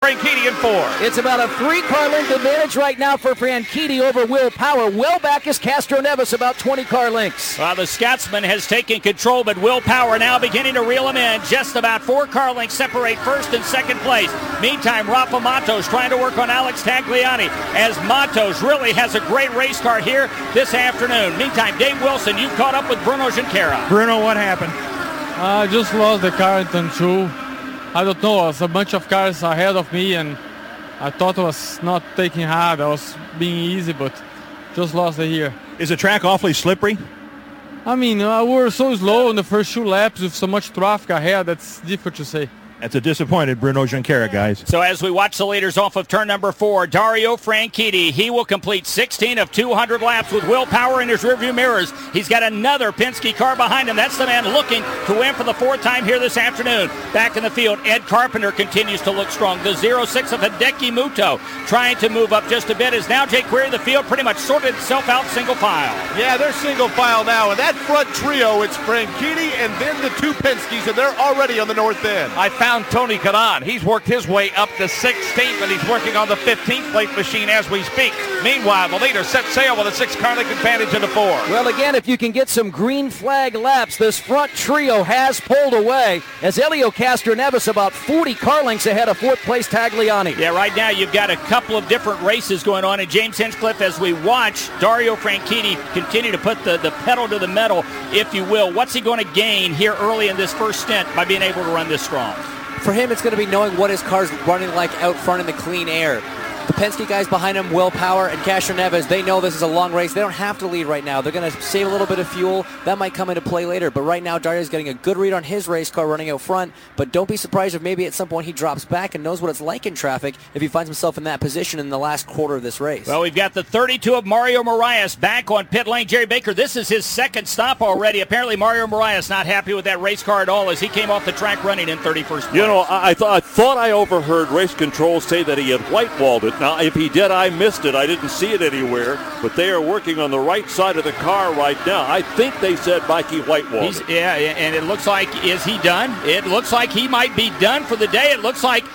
Franchitti in 4. It's about a 3-car length advantage right now for Franchitti over Will Power. Well back is Castro Neves, about 20 car lengths. Well, the Scotsman has taken control, but Will Power now beginning to reel him in. Just about 4 car lengths separate first and second place. Meantime, Rafa Matos trying to work on Alex Tagliani as Matos really has a great race car here this afternoon. Meantime, Dave Wilson, you caught up with Bruno Junqueira. Bruno, what happened? I just lost the car in turn 2. I don't know, there's a bunch of cars ahead of me and I thought I was not taking hard. I was being easy, but just lost it here. Is the track awfully slippery? I mean, we were so slow in the first 2 laps with so much traffic ahead, that's difficult to say. That's a disappointed Bruno Junqueira, guys. So as we watch the leaders off of turn number 4, Dario Franchitti, he will complete 16 of 200 laps with Will Power in his rearview mirrors. He's got another Penske car behind him. That's the man looking to win for the 4th time here this afternoon. Back in the field, Ed Carpenter continues to look strong. The 06 of Hideki Muto trying to move up just a bit as now Jake Query, the field pretty much sorted itself out single file. Yeah, they're single file now. And that front trio, it's Franchitti and then the 2 Penskes, and they're already on the north end. I found Tony Kanaan. He's worked his way up to 16th, and he's working on the 15th plate machine as we speak. Meanwhile, the leader set sail with a 6-car length advantage into 4. Well, again, if you can get some green flag laps, this front trio has pulled away as Helio Castroneves about 40 car lengths ahead of 4th place Tagliani. Yeah, right now you've got a couple of different races going on, and James Hinchcliffe, as we watch Dario Franchitti continue to put the pedal to the metal, if you will, what's he going to gain here early in this first stint by being able to run this strong? For him, it's going to be knowing what his car's running like out front in the clean air. The Penske guys behind him, Will Power and Castroneves, they know this is a long race. They don't have to lead right now. They're going to save a little bit of fuel. That might come into play later. But right now, Dario's getting a good read on his race car running out front. But don't be surprised if maybe at some point he drops back and knows what it's like in traffic if he finds himself in that position in the last quarter of this race. Well, we've got the 32 of Mario Moraes back on pit lane. Jerry Baker, this is his 2nd stop already. Apparently, Mario Moraes not happy with that race car at all as he came off the track running in 31st place. You know, I thought I overheard race control say that he had whitewalled it. Now, if he did, I missed it. I didn't see it anywhere. But they are working on the right side of the car right now. I think they said Mikey whitewalled it. Yeah, and it looks like, is he done? It looks like he might be done for the day. It looks like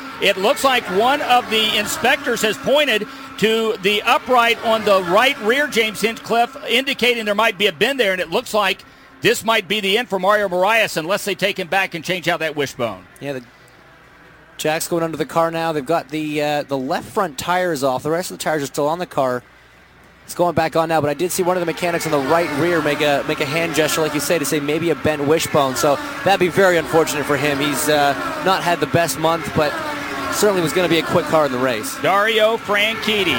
one of the inspectors has pointed to the upright on the right rear, James Hinchcliffe, indicating there might be a bend there, and it looks like this might be the end for Mario Moraes unless they take him back and change out that wishbone. Yeah, the Jack's going under the car now. They've got the left front tires off. The rest of the tires are still on the car. It's going back on now, but I did see one of the mechanics on the right rear make a hand gesture, like you say, to say maybe a bent wishbone. So that'd be very unfortunate for him. He's not had the best month, but certainly was going to be a quick car in the race. Dario Franchitti,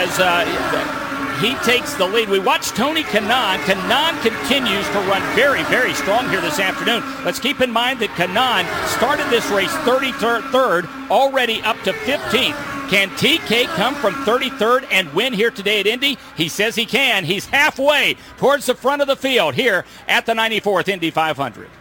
as he takes the lead. We watch Tony Kanaan. Kanaan continues to run very, very strong here this afternoon. Let's keep in mind that Kanaan started this race 33rd, already up to 15th. Can TK come from 33rd and win here today at Indy? He says he can. He's halfway towards the front of the field here at the 94th Indy 500.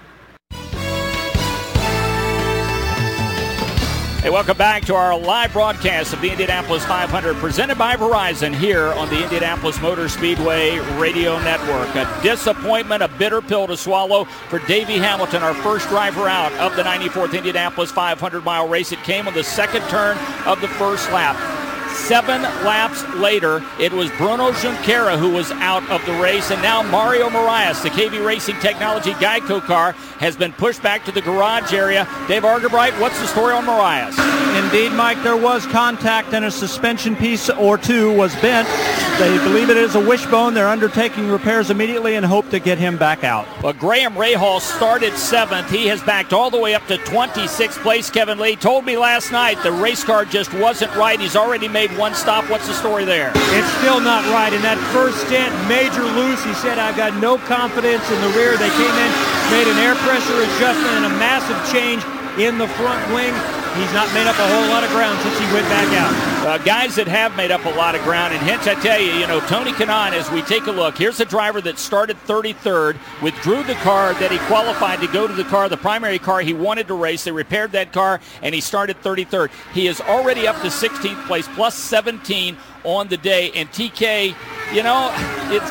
Hey, welcome back to our live broadcast of the Indianapolis 500 presented by Verizon here on the Indianapolis Motor Speedway Radio Network. A disappointment, a bitter pill to swallow for Davey Hamilton, our first driver out of the 94th Indianapolis 500-mile race. It came on the 2nd turn of the first lap. 7 laps later, it was Bruno Junqueira who was out of the race, and now Mario Moraes, the KV Racing Technology Geico car, has been pushed back to the garage area. Dave Argerbright, what's the story on Moraes? Indeed, Mike, there was contact and a suspension piece or two was bent. They believe it is a wishbone. They're undertaking repairs immediately and hope to get him back out. Well, Graham Rahal started 7th. He has backed all the way up to 26th place. Kevin Lee told me last night the race car just wasn't right. He's already made one stop. What's the story there? It's still not right. In that first stint, major loose. He said, I've got no confidence in the rear. They came in, made an air pressure adjustment and a massive change in the front wing. He's not made up a whole lot of ground since he went back out. Guys that have made up a lot of ground, and hence I tell you, Tony Kanaan, as we take a look, here's a driver that started 33rd, withdrew the car that he qualified to go to the primary car he wanted to race. They repaired that car, and he started 33rd. He is already up to 16th place, plus 17 on the day. And TK,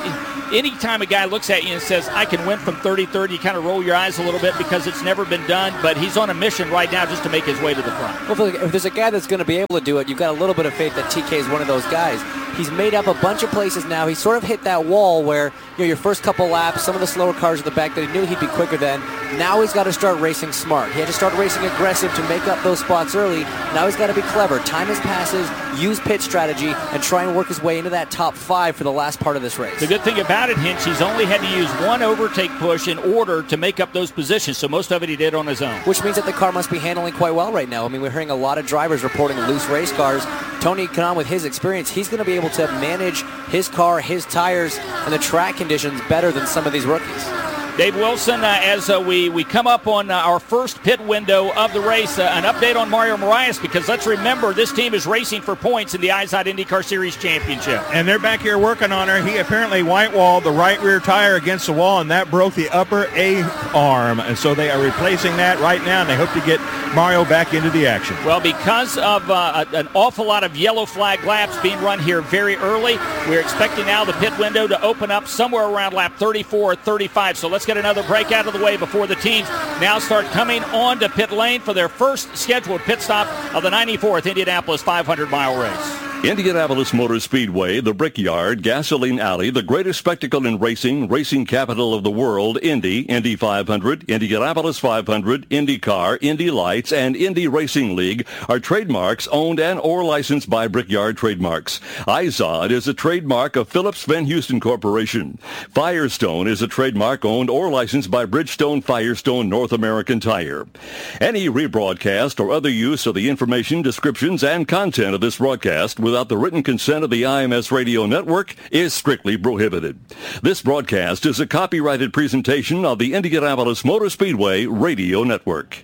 anytime a guy looks at you and says, I can win from 30-30, you kind of roll your eyes a little bit because it's never been done, but he's on a mission right now just to make his way to the front. Well, if there's a guy that's going to be able to do it, you've got a little bit of faith that TK is one of those guys. He's made up a bunch of places now. He's sort of hit that wall where, your first couple laps, some of the slower cars in the back that he knew he'd be quicker than. Now he's got to start racing smart. He had to start racing aggressive to make up those spots early. Now he's got to be clever. Time his passes, use pit strategy, and try and work his way into that top 5 for the last part of this race. The good thing about it, Hinch, he's only had to use one overtake push in order to make up those positions, so most of it he did on his own. Which means that the car must be handling quite well right now. I mean, we're hearing a lot of drivers reporting loose race cars. Tony Kanaan, with his experience, he's going to be able to manage his car, his tires, and the track conditions better than some of these rookies. Dave Wilson, as we come up on our first pit window of the race, an update on Mario Moraes, because let's remember this team is racing for points in the IZOD IndyCar Series Championship. And they're back here working on her. He apparently white-walled the right rear tire against the wall, and that broke the upper A arm. And so they are replacing that right now, and they hope to get Mario back into the action. Well, because of an awful lot of yellow flag laps being run here very early, we're expecting now the pit window to open up somewhere around lap 34 or 35. So let's get another break out of the way before the teams now start coming on to pit lane for their first scheduled pit stop of the 94th Indianapolis 500-mile race. Indianapolis Motor Speedway, the Brickyard, Gasoline Alley, the greatest spectacle in racing, racing capital of the world, Indy 500, Indianapolis 500, IndyCar, Indy Lights, and Indy Racing League are trademarks owned and or licensed by Brickyard Trademarks. IZOD is a trademark of Phillips Van Houston Corporation. Firestone is a trademark owned or licensed by Bridgestone Firestone North American Tire. Any rebroadcast or other use of the information, descriptions, and content of this broadcast without the written consent of the IMS Radio Network is strictly prohibited. This broadcast is a copyrighted presentation of the Indianapolis Motor Speedway Radio Network.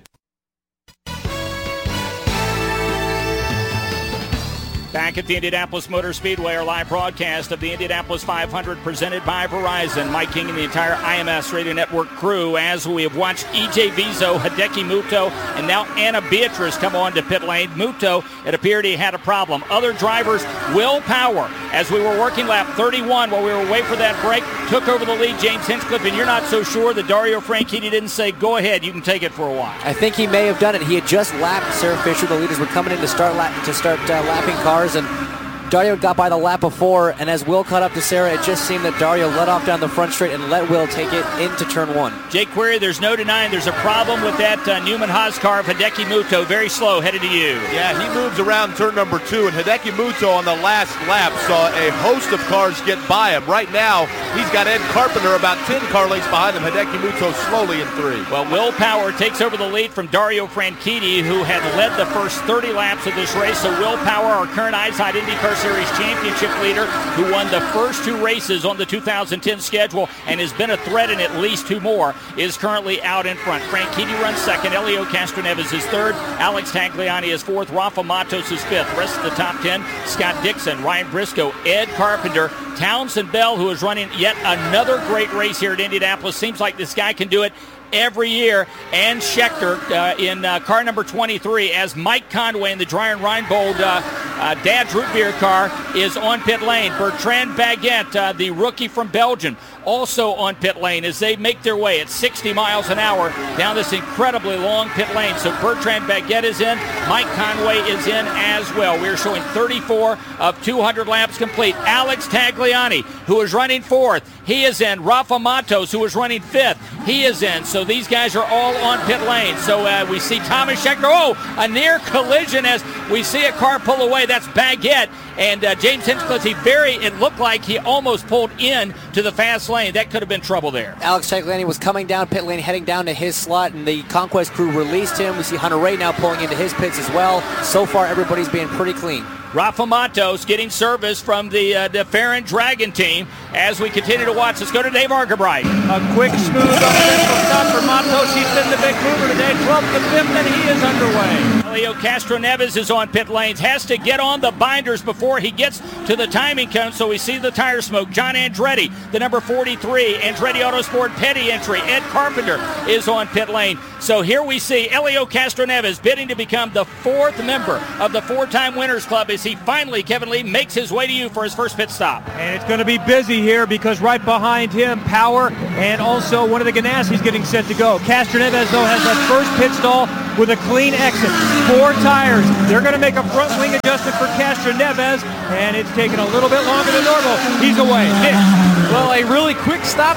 Back at the Indianapolis Motor Speedway, our live broadcast of the Indianapolis 500 presented by Verizon. Mike King and the entire IMS Radio Network crew as we have watched E.J. Vizo, Hideki Muto, and now Anna Beatrice come on to pit lane. Muto, it appeared he had a problem. Other drivers, Will Power, as we were working lap 31 while we were waiting for that break, took over the lead, James Hinchcliffe, and you're not so sure that Dario Franchitti didn't say, go ahead, you can take it for a while. I think he may have done it. He had just lapped Sarah Fisher. The leaders were coming in to start lapping cars, and Dario got by the lap before, and as Will caught up to Sarah, it just seemed that Dario let off down the front straight and let Will take it into turn 1. Jake Query, there's no denying there's a problem with that Newman Haas car of Hideki Muto. Very slow, headed to you. Yeah, he moves around turn number 2, and Hideki Muto on the last lap saw a host of cars get by him. Right now, he's got Ed Carpenter about 10 car lengths behind him. Hideki Muto slowly in 3. Well, Will Power takes over the lead from Dario Franchitti, who had led the first 30 laps of this race. So Will Power, our current IZOD IndyCar Series championship leader, who won the first 2 races on the 2010 schedule and has been a threat in at least 2 more, is currently out in front. Franchitti runs second. Elio Castroneves is third. Alex Tagliani is fourth. Rafa Matos is fifth. The rest of the top 10, Scott Dixon, Ryan Briscoe, Ed Carpenter, Townsend Bell, who is running yet another great race here at Indianapolis. Seems like this guy can do it every year, and Schechter in car number 23 as Mike Conway in the Dreyer Reinbold Dad's Root Beer car is on pit lane. Bertrand Baguette, the rookie from Belgium, also on pit lane as they make their way at 60 miles an hour down this incredibly long pit lane. So Bertrand Baguette is in. Mike Conway is in as well. We're showing 34 of 200 laps complete. Alex Tagliani, who is running fourth, he is in. Rafa Matos, who is running fifth, he is in. So these guys are all on pit lane. So we see Thomas Schechter. Oh, a near collision as we see a car pull away. That's Baguette. And James Hinchcliffe, it looked like he almost pulled in to the fast lane. That could have been trouble there. Alex Tagliani was coming down pit lane, heading down to his slot, and the Conquest crew released him. We see Hunter Ray now pulling into his pits as well. So far, everybody's being pretty clean. Rafa Matos getting service from the Farron Dragon team as we continue to watch. Let's go to Dave Argabright. A quick, smooth, uneventful stop for Matos. He's been the big mover today. 12th to 5th, and he is underway. Helio Castroneves is on pit lanes, has to get on the binders before he gets to the timing cone, so we see the tire smoke. John Andretti, the number 43, Andretti Autosport Petty entry. Ed Carpenter is on pit lane. So here we see Helio Castroneves bidding to become the 4th member of the 4-time Winners Club as he finally, Kevin Lee, makes his way to you for his first pit stop. And it's going to be busy here because right behind him, Power and also one of the Ganassis getting set to go. Castroneves, though, has that first pit stall with a clean exit. 4 tires. They're going to make a front wing adjustment for Castroneves, and it's taking a little bit longer than normal. He's away. Nick. Well, a really quick stop.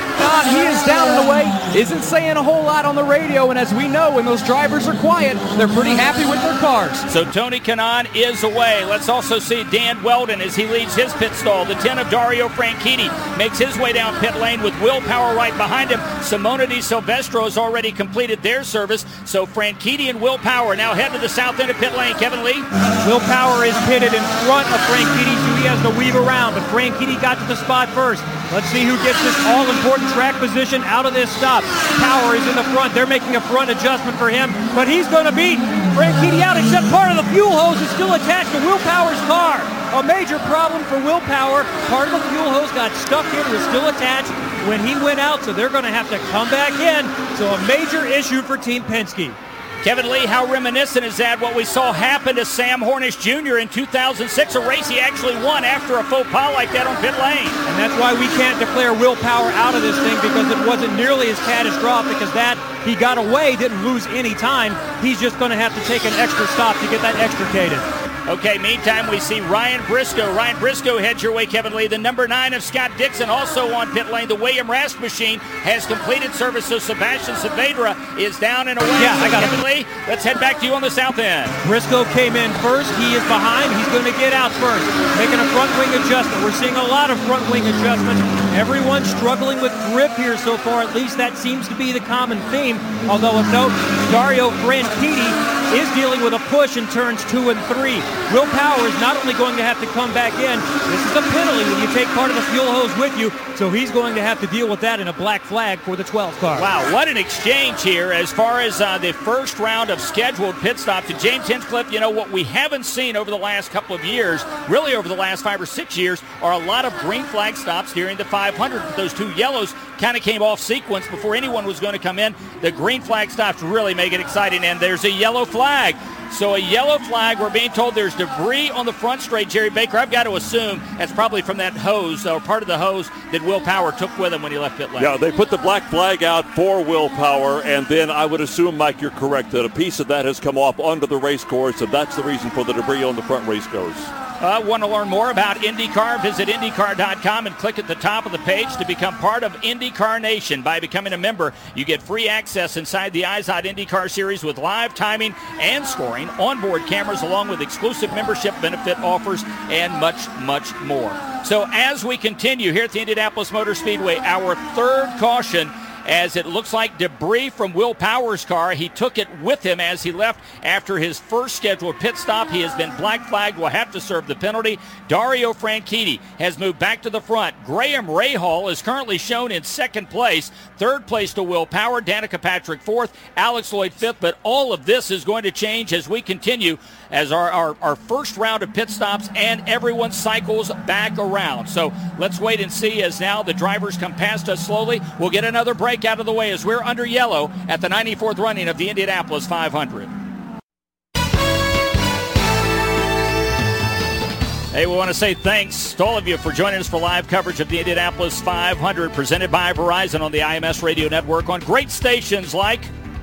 He is down and away, isn't saying a whole lot on the radio, and as we know, when those drivers are quiet, they're pretty happy with their cars. So Tony Kanaan is away. Let's also see Dan Weldon as he leads his pit stall. The 10 of Dario Franchitti makes his way down pit lane with Will Power right behind him. Simona Di Silvestro has already completed their service, so Franchitti and Will Power now head to the south end of pit lane. Kevin Lee? Will Power is pitted in front of Franchitti, so he has to weave around, but Franchitti got to the spot first. Let's see who gets this all-important track position out of this stop. Power is in the front. They're making a front adjustment for him, but he's going to beat Franchitti out, except part of the fuel hose is still attached to Will Power's car. A major problem for Will Power. Part of the fuel hose got stuck in, was still attached when he went out, so they're going to have to come back in. So a major issue for Team Penske. Kevin Lee, how reminiscent is that what we saw happen to Sam Hornish Jr. in 2006, a race he actually won after a faux pas like that on pit lane. And that's why we can't declare Will Power out of this thing, because it wasn't nearly as catastrophic as that. He got away, didn't lose any time. He's just going to have to take an extra stop to get that extricated. Okay, meantime, we see Ryan Briscoe. Ryan Briscoe heads your way, Kevin Lee. The number 9 of Scott Dixon also on pit lane. The William Rast machine has completed service, so Sebastian Saavedra is down and away. Yeah, I got Kevin Lee, let's head back to you on the south end. Briscoe came in first. He is behind. He's going to get out first, making a front wing adjustment. We're seeing a lot of front wing adjustments. Everyone's struggling with grip here so far. At least that seems to be the common theme. Although of note, Dario Franchitti is dealing with a push in turns 2 and 3. Will Power is not only going to have to come back in, this is a penalty when you take part of the fuel hose with you, so he's going to have to deal with that in a black flag for the 12 car. Wow, what an exchange here as far as the first round of scheduled pit stops. And James Hinchcliffe, you know, what we haven't seen over the last couple of years, really over the last 5 or 6 years, are a lot of green flag stops during the 500. But those 2 yellows kind of came off sequence before anyone was going to come in. The green flag stops really make it exciting, and there's a yellow flag. So a yellow flag, we're being told there's debris on the front straight, Jerry Baker. I've got to assume that's probably from that hose, or part of the hose that Will Power took with him when he left pit lane. Yeah, they put the black flag out for Will Power, and then I would assume, Mike, you're correct, that a piece of that has come off onto the race course, and that's the reason for the debris on the front race course. Want to learn more about IndyCar? Visit IndyCar.com and click at the top of the page to become part of IndyCar Nation. By becoming a member, you get free access inside the IZOD IndyCar Series with live timing and scoring, onboard cameras, along with exclusive membership benefit offers, and much, much more. So as we continue here at the Indianapolis Motor Speedway, our third caution, as it looks like debris from Will Power's car. He took it with him as he left after his first scheduled pit stop. He has been black flagged, will have to serve the penalty. Dario Franchitti has moved back to the front. Graham Rahal is currently shown in second place. Third place to Will Power, Danica Patrick fourth, Alex Lloyd fifth. But all of this is going to change as we continue as our first round of pit stops and everyone cycles back around. So let's wait and see as now the drivers come past us slowly. We'll get another break out of the way as we're under yellow at the 94th running of the Indianapolis 500. Hey, we want to say thanks to all of you for joining us for live coverage of the Indianapolis 500 presented by Verizon on the IMS Radio Network on great stations like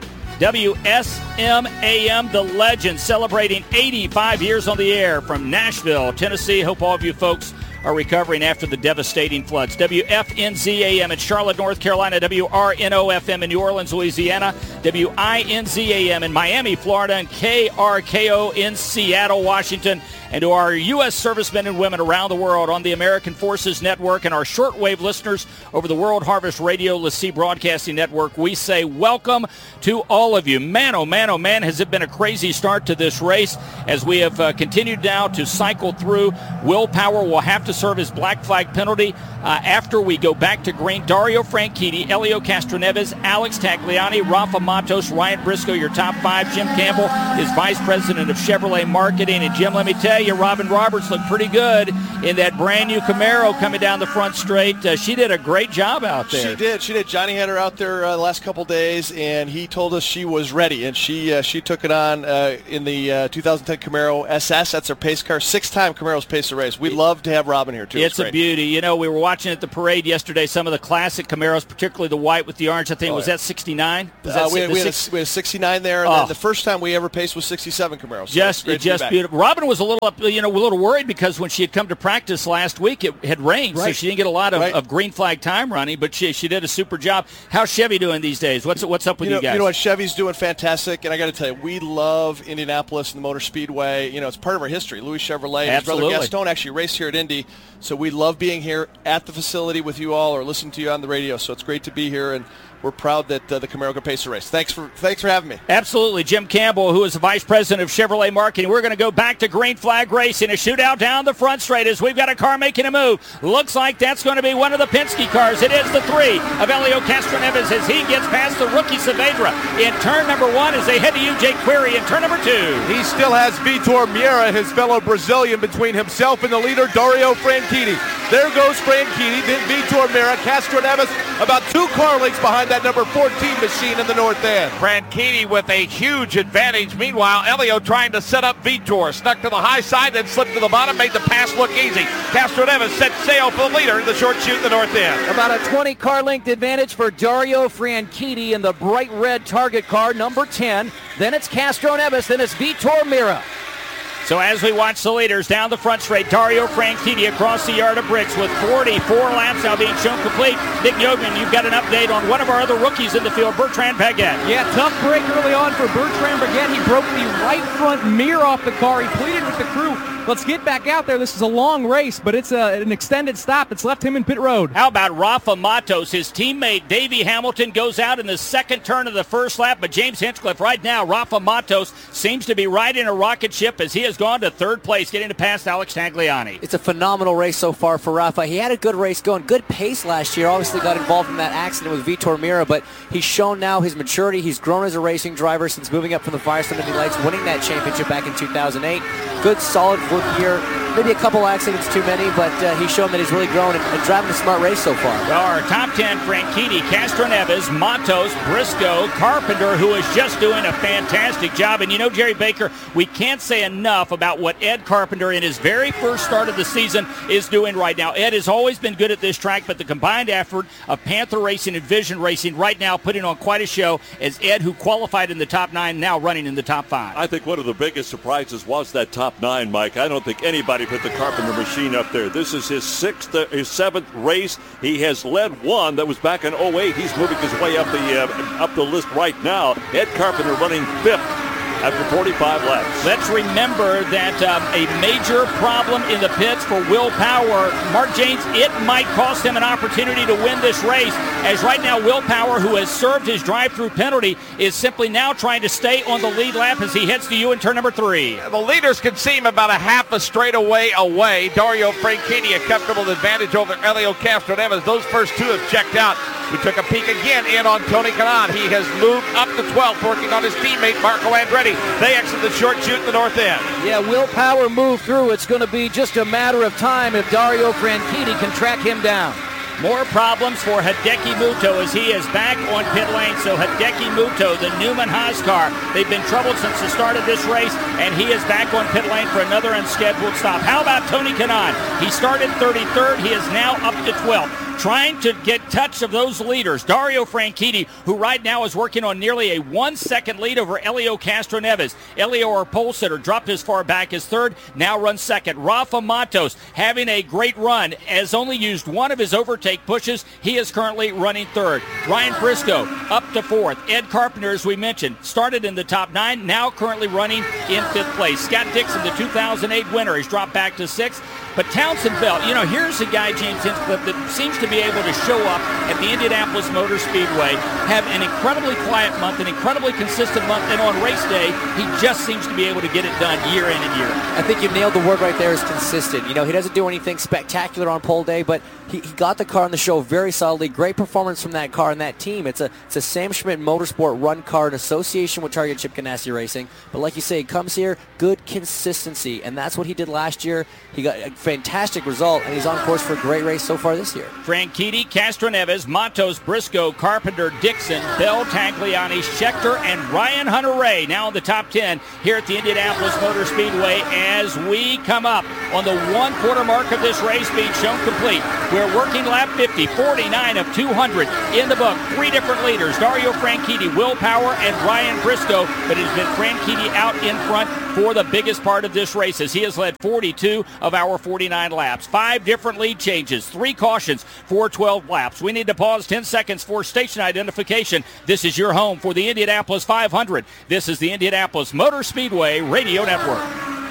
WSM-AM, The Legend, celebrating 85 years on the air from Nashville, Tennessee. Hope all of you folks are recovering after the devastating floods. WFNZ-AM in Charlotte, North Carolina. WRNO-FM in New Orleans, Louisiana. WINZ-AM in Miami, Florida. And KRKO in Seattle, Washington. And to our U.S. servicemen and women around the world on the American Forces Network and our shortwave listeners over the World Harvest Radio LaCie Broadcasting Network, we say welcome to all of you. Man, oh man, oh man, has it been a crazy start to this race as we have continued now to cycle through. Will Power will have to to serve his black flag penalty after we go back to green. Dario Franchitti, Elio Castroneves, Alex Tagliani, Rafa Matos, Ryan Briscoe, your top 5. Jim Campbell is Vice President of Chevrolet Marketing. And Jim, let me tell you, Robin Roberts looked pretty good in that brand new Camaro coming down the front straight. She did a great job out there. She did. Johnny had her out there the last couple days, and he told us she was ready, and she took it on in the 2010 Camaro SS. That's her pace car. 6-time Camaro's pace a race. We'd love to have Robin here, too. It's a beauty. You know, we were watching at the parade yesterday some of the classic Camaros, particularly the white with the orange. I think, was that 69? We had a 69 there, and then the first time we ever paced was 67 Camaros. So just beautiful. Robin was a little worried because when she had come to practice last week, it had rained, so she didn't get a lot of green flag time running, but she did a super job. How's Chevy doing these days? What's up with you guys? You know what? Chevy's doing fantastic, and I got to tell you, we love Indianapolis and the Motor Speedway. You know, it's part of our history. Louis Chevrolet and his brother Gaston actually raced here at Indy, so we love being here at the facility with you all or listening to you on the radio, so it's great to be here, and we're proud that the Camaro can pace the race. Thanks for having me. Absolutely. Jim Campbell, who is the Vice President of Chevrolet Marketing. We're going to go back to green flag racing, a shootout down the front straight as we've got a car making a move. Looks like that's going to be one of the Penske cars. It is the 3 of Elio Castroneves as he gets past the rookie Saavedra in turn number 1 as they head to you, Jake Query, in turn number 2. He still has Vitor Meira, his fellow Brazilian, between himself and the leader, Dario Franchitti. There goes Franchitti, then Vitor Meira, Castroneves about 2 car lengths behind that number 14 machine in the north end. Franchitti with a huge advantage. Meanwhile, Elio trying to set up Vitor. Snuck to the high side, then slipped to the bottom, made the pass look easy. Castroneves set sail for the leader in the short chute in the north end. About a 20 car length advantage for Dario Franchitti in the bright red target car, number 10. Then it's Castroneves, then it's Vitor Meira. So as we watch the leaders down the front straight, Dario Franchitti across the yard of bricks with 44 laps now being shown complete. Nick Yeogman, you've got an update on one of our other rookies in the field, Bertrand Baguette. Yeah, tough break early on for Bertrand Baguette. He broke the right front mirror off the car. He pleaded with the crew, let's get back out there. This is a long race, but it's an extended stop that's left him in pit road. How about Rafa Matos? His teammate Davey Hamilton goes out in the second turn of the first lap, but James Hinchcliffe right now, Rafa Matos seems to be riding a rocket ship as he has gone to third place, getting to pass Alex Tagliani. It's a phenomenal race so far for Rafa. He had a good race going, good pace last year. Obviously got involved in that accident with Vitor Meira, but he's shown now his maturity. He's grown as a racing driver since moving up from the Firestone Indy Lights, winning that championship back in 2008. Good, solid rookie year. Maybe a couple accidents too many, but he's shown that he's really grown and driving a smart race so far. Well, our top 10, Franchitti, Castroneves, Matos, Briscoe, Carpenter, who is just doing a fantastic job. And you know, Jerry Baker, we can't say enough about what Ed Carpenter in his very first start of the season is doing right now. Ed has always been good at this track, but the combined effort of Panther Racing and Vision Racing right now putting on quite a show as Ed, who qualified in the top 9, now running in the top 5. I think one of the biggest surprises was that top 9, Mike. I don't think anybody put the Carpenter machine up there. This is his 7th race. He has led one that was back in 08. He's moving his way up the list right now. Ed Carpenter running 5th after 45 laps. Let's remember that a major problem in the pits for Will Power, Mark James, it might cost him an opportunity to win this race, as right now Will Power, who has served his drive-through penalty, is simply now trying to stay on the lead lap as he heads to you in turn number 3. The leaders can seem about a half a straightaway away. Dario Franchitti, a comfortable advantage over Elio Castroneves. Those first 2 have checked out. We took a peek again in on Tony Kanaan. He has moved up to 12th, working on his teammate Marco Andretti. They exit the short chute in the north end. Yeah, Will Power moved through. It's going to be just a matter of time if Dario Franchitti can track him down. More problems for Hideki Muto as he is back on pit lane. So Hideki Muto, the Newman Haas car, they've been troubled since the start of this race, and he is back on pit lane for another unscheduled stop. How about Tony Kanaan? He started 33rd. He is now up to 12th. Trying to get touch of those leaders. Dario Franchitti, who right now is working on nearly a 1-second lead over Elio Castroneves. Elio, our pole sitter, dropped as far back as 3rd, now runs 2nd. Rafa Matos having a great run, has only used one of his overtake pushes. He is currently running 3rd. Ryan Briscoe up to 4th. Ed Carpenter, as we mentioned, started in the top 9, now currently running in 5th place. Scott Dixon, the 2008 winner, has dropped back to 6th. But Townsend Bell, here's a guy, James Hinchcliffe, that seems to be able to show up at the Indianapolis Motor Speedway, have an incredibly quiet month, an incredibly consistent month, and on race day, he just seems to be able to get it done year in and year out. I think you nailed the word right there, is consistent. He doesn't do anything spectacular on pole day, but he got the car on the show very solidly. Great performance from that car and that team. It's a Sam Schmidt Motorsport run car in association with Target Chip Ganassi Racing. But like you say, he comes here, good consistency, and that's what he did last year. He got a fantastic result, and he's on course for a great race so far this year. Franchitti, Castroneves, Matos, Briscoe, Carpenter, Dixon, Bell, Tagliani, Schechter, and Ryan Hunter-Reay now in the top 10 here at the Indianapolis Motor Speedway as we come up on the 1/4 mark of this race being shown complete. We're working lap 50, 49 of 200 in the book. 3 different leaders, Dario Franchitti, Will Power, and Ryan Briscoe, but it has been Franchitti out in front for the biggest part of this race as he has led 42 of our 49 laps. 5 different lead changes, 3 cautions for 12 laps. We need to pause 10 seconds for station identification. This is your home for the Indianapolis 500. This is the Indianapolis Motor Speedway Radio Network.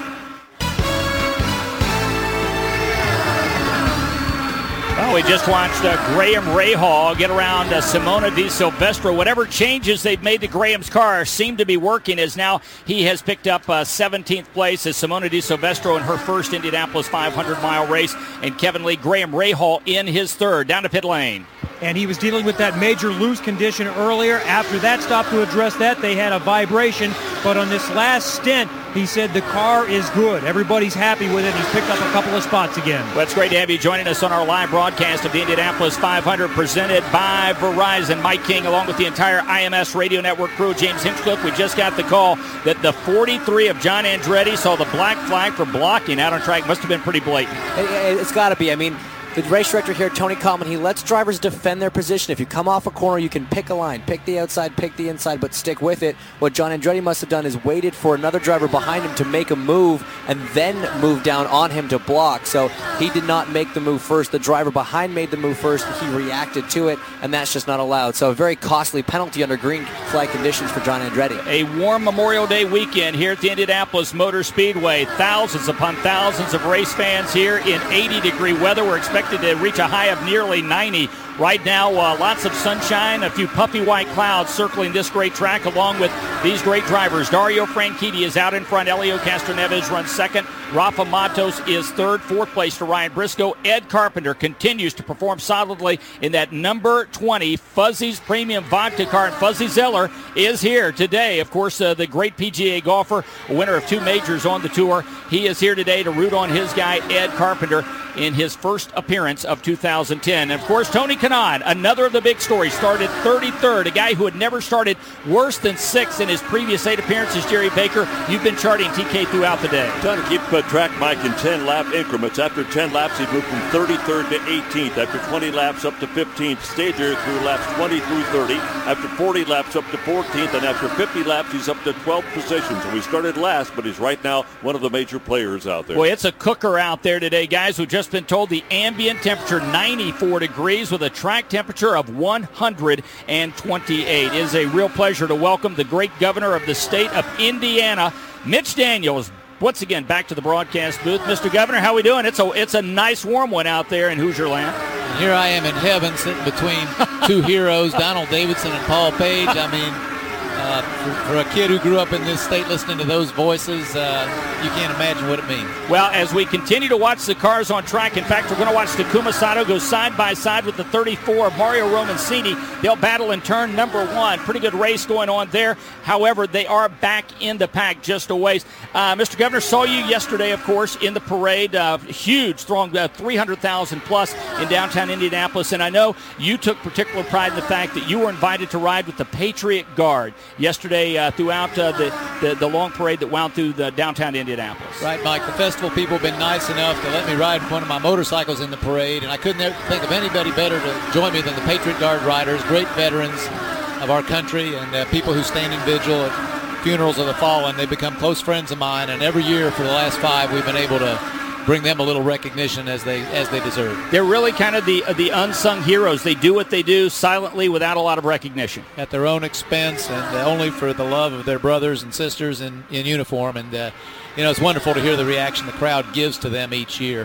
Well, we just watched Graham Rahal get around Simona Di Silvestro. Whatever changes they've made to Graham's car seem to be working, as now he has picked up 17th place as Simona Di Silvestro in her first Indianapolis 500-mile race, and Kevin Lee, Graham Rahal in his third. Down to pit lane. And he was dealing with that major loose condition earlier. After that stop to address that, they had a vibration. But on this last stint, he said the car is good. Everybody's happy with it. He's picked up a couple of spots again. Well, it's great to have you joining us on our live broadcast of the Indianapolis 500 presented by Verizon. Mike King, along with the entire IMS Radio Network crew, James Hinchcliffe. We just got the call that the 43 of John Andretti saw the black flag for blocking out on track. Must have been pretty blatant. It's got to be. I mean, the race director here, Tony Coleman, he lets drivers defend their position. If you come off a corner, you can pick a line. Pick the outside, pick the inside, but stick with it. What John Andretti must have done is waited for another driver behind him to make a move and then move down on him to block. So he did not make the move first. The driver behind made the move first. He reacted to it, and that's just not allowed. So a very costly penalty under green flag conditions for John Andretti. A warm Memorial Day weekend here at the Indianapolis Motor Speedway. Thousands upon thousands of race fans here in 80-degree weather. We're expected to reach a high of nearly 90. Right now, lots of sunshine, a few puffy white clouds circling this great track along with these great drivers. Dario Franchitti is out in front. Helio Castroneves runs second. Rafa Matos is third. 4th place to Ryan Briscoe. Ed Carpenter continues to perform solidly in that number 20 Fuzzy's Premium Vodka car. And Fuzzy Zeller is here today. Of course, the great PGA golfer, a winner of 2 majors on the tour. He is here today to root on his guy, Ed Carpenter, in his first appearance of 2010. And, of course, Tony Kanaan, another of the big stories, started 33rd, a guy who had never started worse than 6th in his previous 8 appearances. Jerry Baker, you've been charting TK throughout the day. Trying to keep track, Mike, in 10-lap increments. After 10 laps, he moved from 33rd to 18th. After 20 laps, up to 15th. Stayed there through laps 20 through 30. After 40 laps, up to 14th. And after 50 laps, he's up to 12th position. So he started last, but he's right now one of the major players out there. Boy, it's a cooker out there today, guys. We've just been told the ambient temperature 94 degrees with a track temperature of 128. It is a real pleasure to welcome the great governor of the state of Indiana, Mitch Daniels, once again back to the broadcast booth. Mr. Governor, how we doing? It's a nice warm one out there in Hoosier Land. And here I am in heaven sitting between 2 heroes, Donald Davidson and Paul Page. I mean, for a kid who grew up in this state listening to those voices, you can't imagine what it means. Well, as we continue to watch the cars on track, in fact, we're going to watch Takuma Sato go side by side with the 34 of Mario Romancini. They'll battle in turn number 1. Pretty good race going on there. However, they are back in the pack just a ways. Mr. Governor, saw you yesterday, of course, in the parade. Huge, strong, 300,000 plus in downtown Indianapolis. And I know you took particular pride in the fact that you were invited to ride with the Patriot Guard yesterday throughout the long parade that wound through the downtown Indianapolis. Right, Mike. The festival people have been nice enough to let me ride one of my motorcycles in the parade, and I couldn't think of anybody better to join me than the Patriot Guard riders, great veterans of our country and people who stand in vigil at funerals of the fallen. They've become close friends of mine, and every year for the last 5 we've been able to bring them a little recognition as they deserve. They're really kind of the unsung heroes. They do what they do silently without a lot of recognition. At their own expense and only for the love of their brothers and sisters in uniform. And, it's wonderful to hear the reaction the crowd gives to them each year.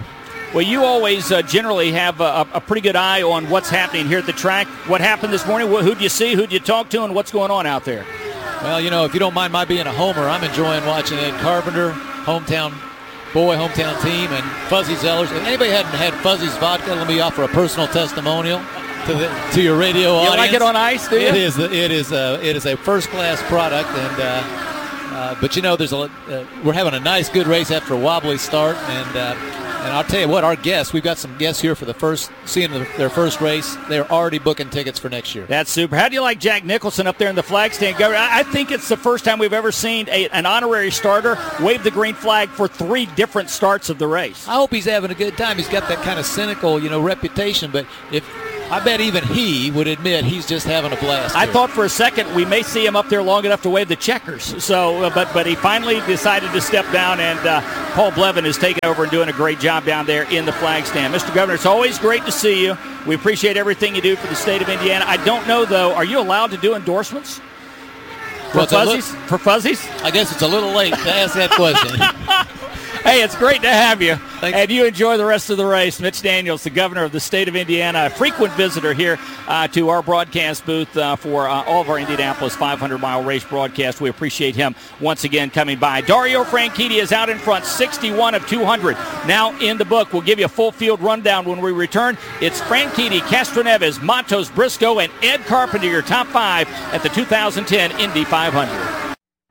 Well, you always generally have a pretty good eye on what's happening here at the track. What happened this morning? Who'd you see? Who'd you talk to? And what's going on out there? Well, if you don't mind my being a homer, I'm enjoying watching Ed Carpenter, hometown team, and Fuzzy Zellers. If anybody hadn't had Fuzzy's vodka, let me offer a personal testimonial to your radio audience. You like it on ice, do you? It is a first-class product, and but there's we're having a nice, good race after a wobbly start, and I'll tell you what, we've got some guests here for seeing their first race. They're already booking tickets for next year. That's super. How do you like Jack Nicholson up there in the flag stand? I think it's the first time we've ever seen an honorary starter wave the green flag for 3 different starts of the race. I hope he's having a good time. He's got that kind of cynical, reputation, but I bet even he would admit he's just having a blast. I thought for a second we may see him up there long enough to wave the checkers. So, but he finally decided to step down, and Paul Blevin is taking over and doing a great job down there in the flag stand. Mr. Governor, it's always great to see you. We appreciate everything you do for the state of Indiana. I don't know, though, are you allowed to do endorsements? For Fuzzies? I guess it's a little late to ask that question. Hey, it's great to have you. Thanks. And you enjoy the rest of the race. Mitch Daniels, the governor of the state of Indiana, a frequent visitor here to our broadcast booth for all of our Indianapolis 500-mile race broadcast. We appreciate him once again coming by. Dario Franchitti is out in front, 61 of 200. Now in the book. We'll give you a full field rundown when we return. It's Franchitti, Castroneves, Matos, Briscoe, and Ed Carpenter, your top 5 at the 2010 Indy 500.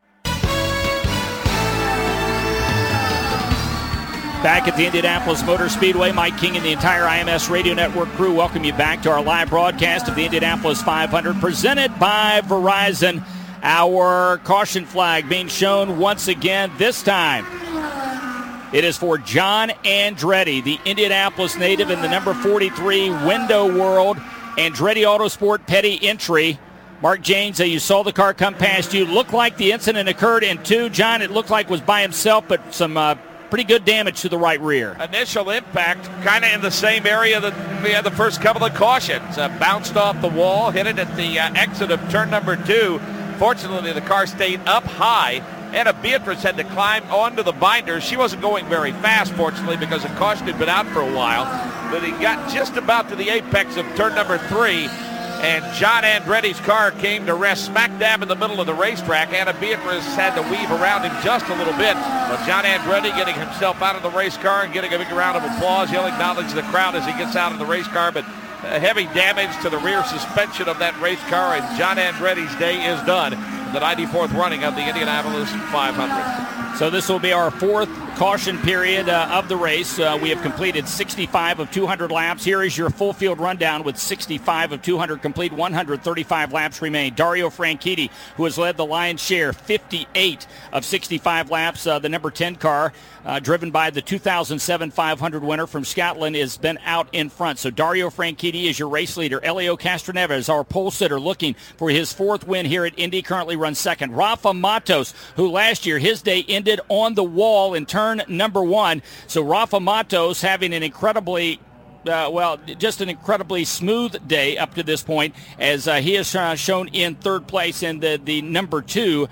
Back at the Indianapolis Motor Speedway, Mike King and the entire IMS Radio Network crew welcome you back to our live broadcast of the Indianapolis 500 presented by Verizon. Our caution flag being shown once again. This time it is for John Andretti, the Indianapolis native in the number 43 Window World Andretti Autosport Petty Entry. Mark James, you saw the car come past you. Looked like the incident occurred in 2. John, it looked like was by himself, but some pretty good damage to the right rear. Initial impact kind of in the same area that we had the first couple of cautions. Bounced off the wall, hit it at the exit of turn number 2. Fortunately, the car stayed up high. Anna Beatrice had to climb onto the binder. She wasn't going very fast, fortunately, because the caution had been out for a while. But he got just about to the apex of turn number 3. And John Andretti's car came to rest smack dab in the middle of the racetrack. Anna Beatrice had to weave around him just a little bit. But John Andretti getting himself out of the race car and getting a big round of applause. He'll acknowledge the crowd as he gets out of the race car. But heavy damage to the rear suspension of that race car. And John Andretti's day is done in the 94th running of the Indianapolis 500. So this will be our 4th caution period of the race. We have completed 65 of 200 laps. Here is your full field rundown with 65 of 200 complete, 135 laps remain. Dario Franchitti, who has led the lion's share, 58 of 65 laps. The number 10 car, driven by the 2007 500 winner from Scotland, has been out in front. So Dario Franchitti is your race leader. Elio Castroneves, our pole sitter, looking for his 4th win here at Indy, currently runs 2nd. Rafa Matos, who last year his day ended on the wall in turn number 1. So Rafa Matos having an incredibly just an incredibly smooth day up to this point, as he has shown in 3rd place in the number 2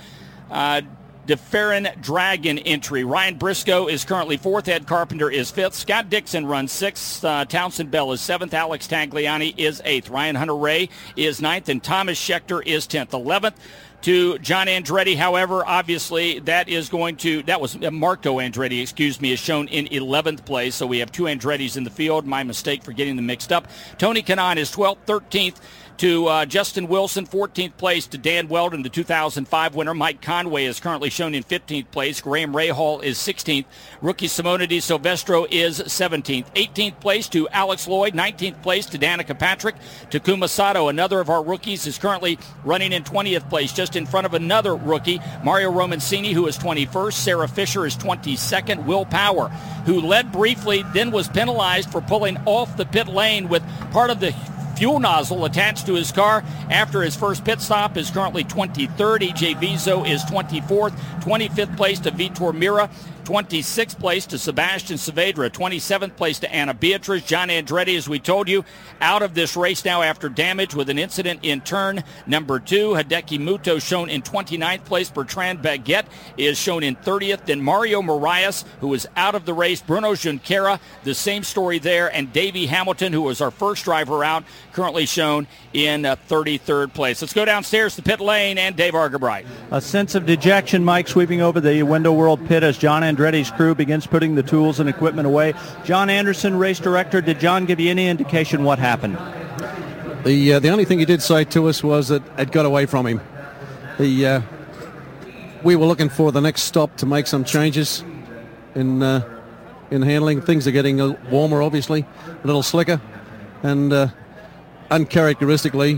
DeFerrin Dragon entry. Ryan Briscoe is currently 4th. Ed Carpenter is 5th. Scott Dixon runs 6th. Townsend Bell is 7th. Alex Tagliani is 8th. Ryan Hunter-Ray is 9th. And Thomas Schechter is 10th. 11th to John Andretti. However, obviously, that was Marco Andretti, is shown in 11th place. So we have 2 Andrettis in the field. My mistake for getting them mixed up. Tony Kanaan is 12th. 13th to Justin Wilson. 14th place to Dan Weldon, the 2005 winner. Mike Conway is currently shown in 15th place. Graham Rahal is 16th. Rookie Simona Di Silvestro is 17th. 18th place to Alex Lloyd. 19th place to Danica Patrick. Takuma Sato, another of our rookies, is currently running in 20th place, just in front of another rookie, Mario Romancini, who is 21st. Sarah Fisher is 22nd. Will Power, who led briefly, then was penalized for pulling off the pit lane with part of the fuel nozzle attached to his car after his first pit stop, is currently 23rd. EJ Vizo is 24th. 25th place to Vitor Mira. 26th place to Sebastian Saavedra. 27th place to Anna Beatriz. John Andretti, as we told you, out of this race now after damage with an incident in turn number 2. Hideki Muto shown in 29th place. Bertrand Baguette is shown in 30th. Then Mario Moraes, who is out of the race. Bruno Junqueira, the same story there. And Davey Hamilton, who was our first driver out, currently shown in 33rd place. Let's go downstairs to pit lane and Dave Argabright. A sense of dejection, Mike, sweeping over the Window World pit as John Andretti's crew begins putting the tools and equipment away. John Anderson, race director, did John give you any indication what happened? The only thing he did say to us was that it got away from him. We were looking for the next stop to make some changes in handling. Things are getting warmer, obviously, a little slicker, and uncharacteristically,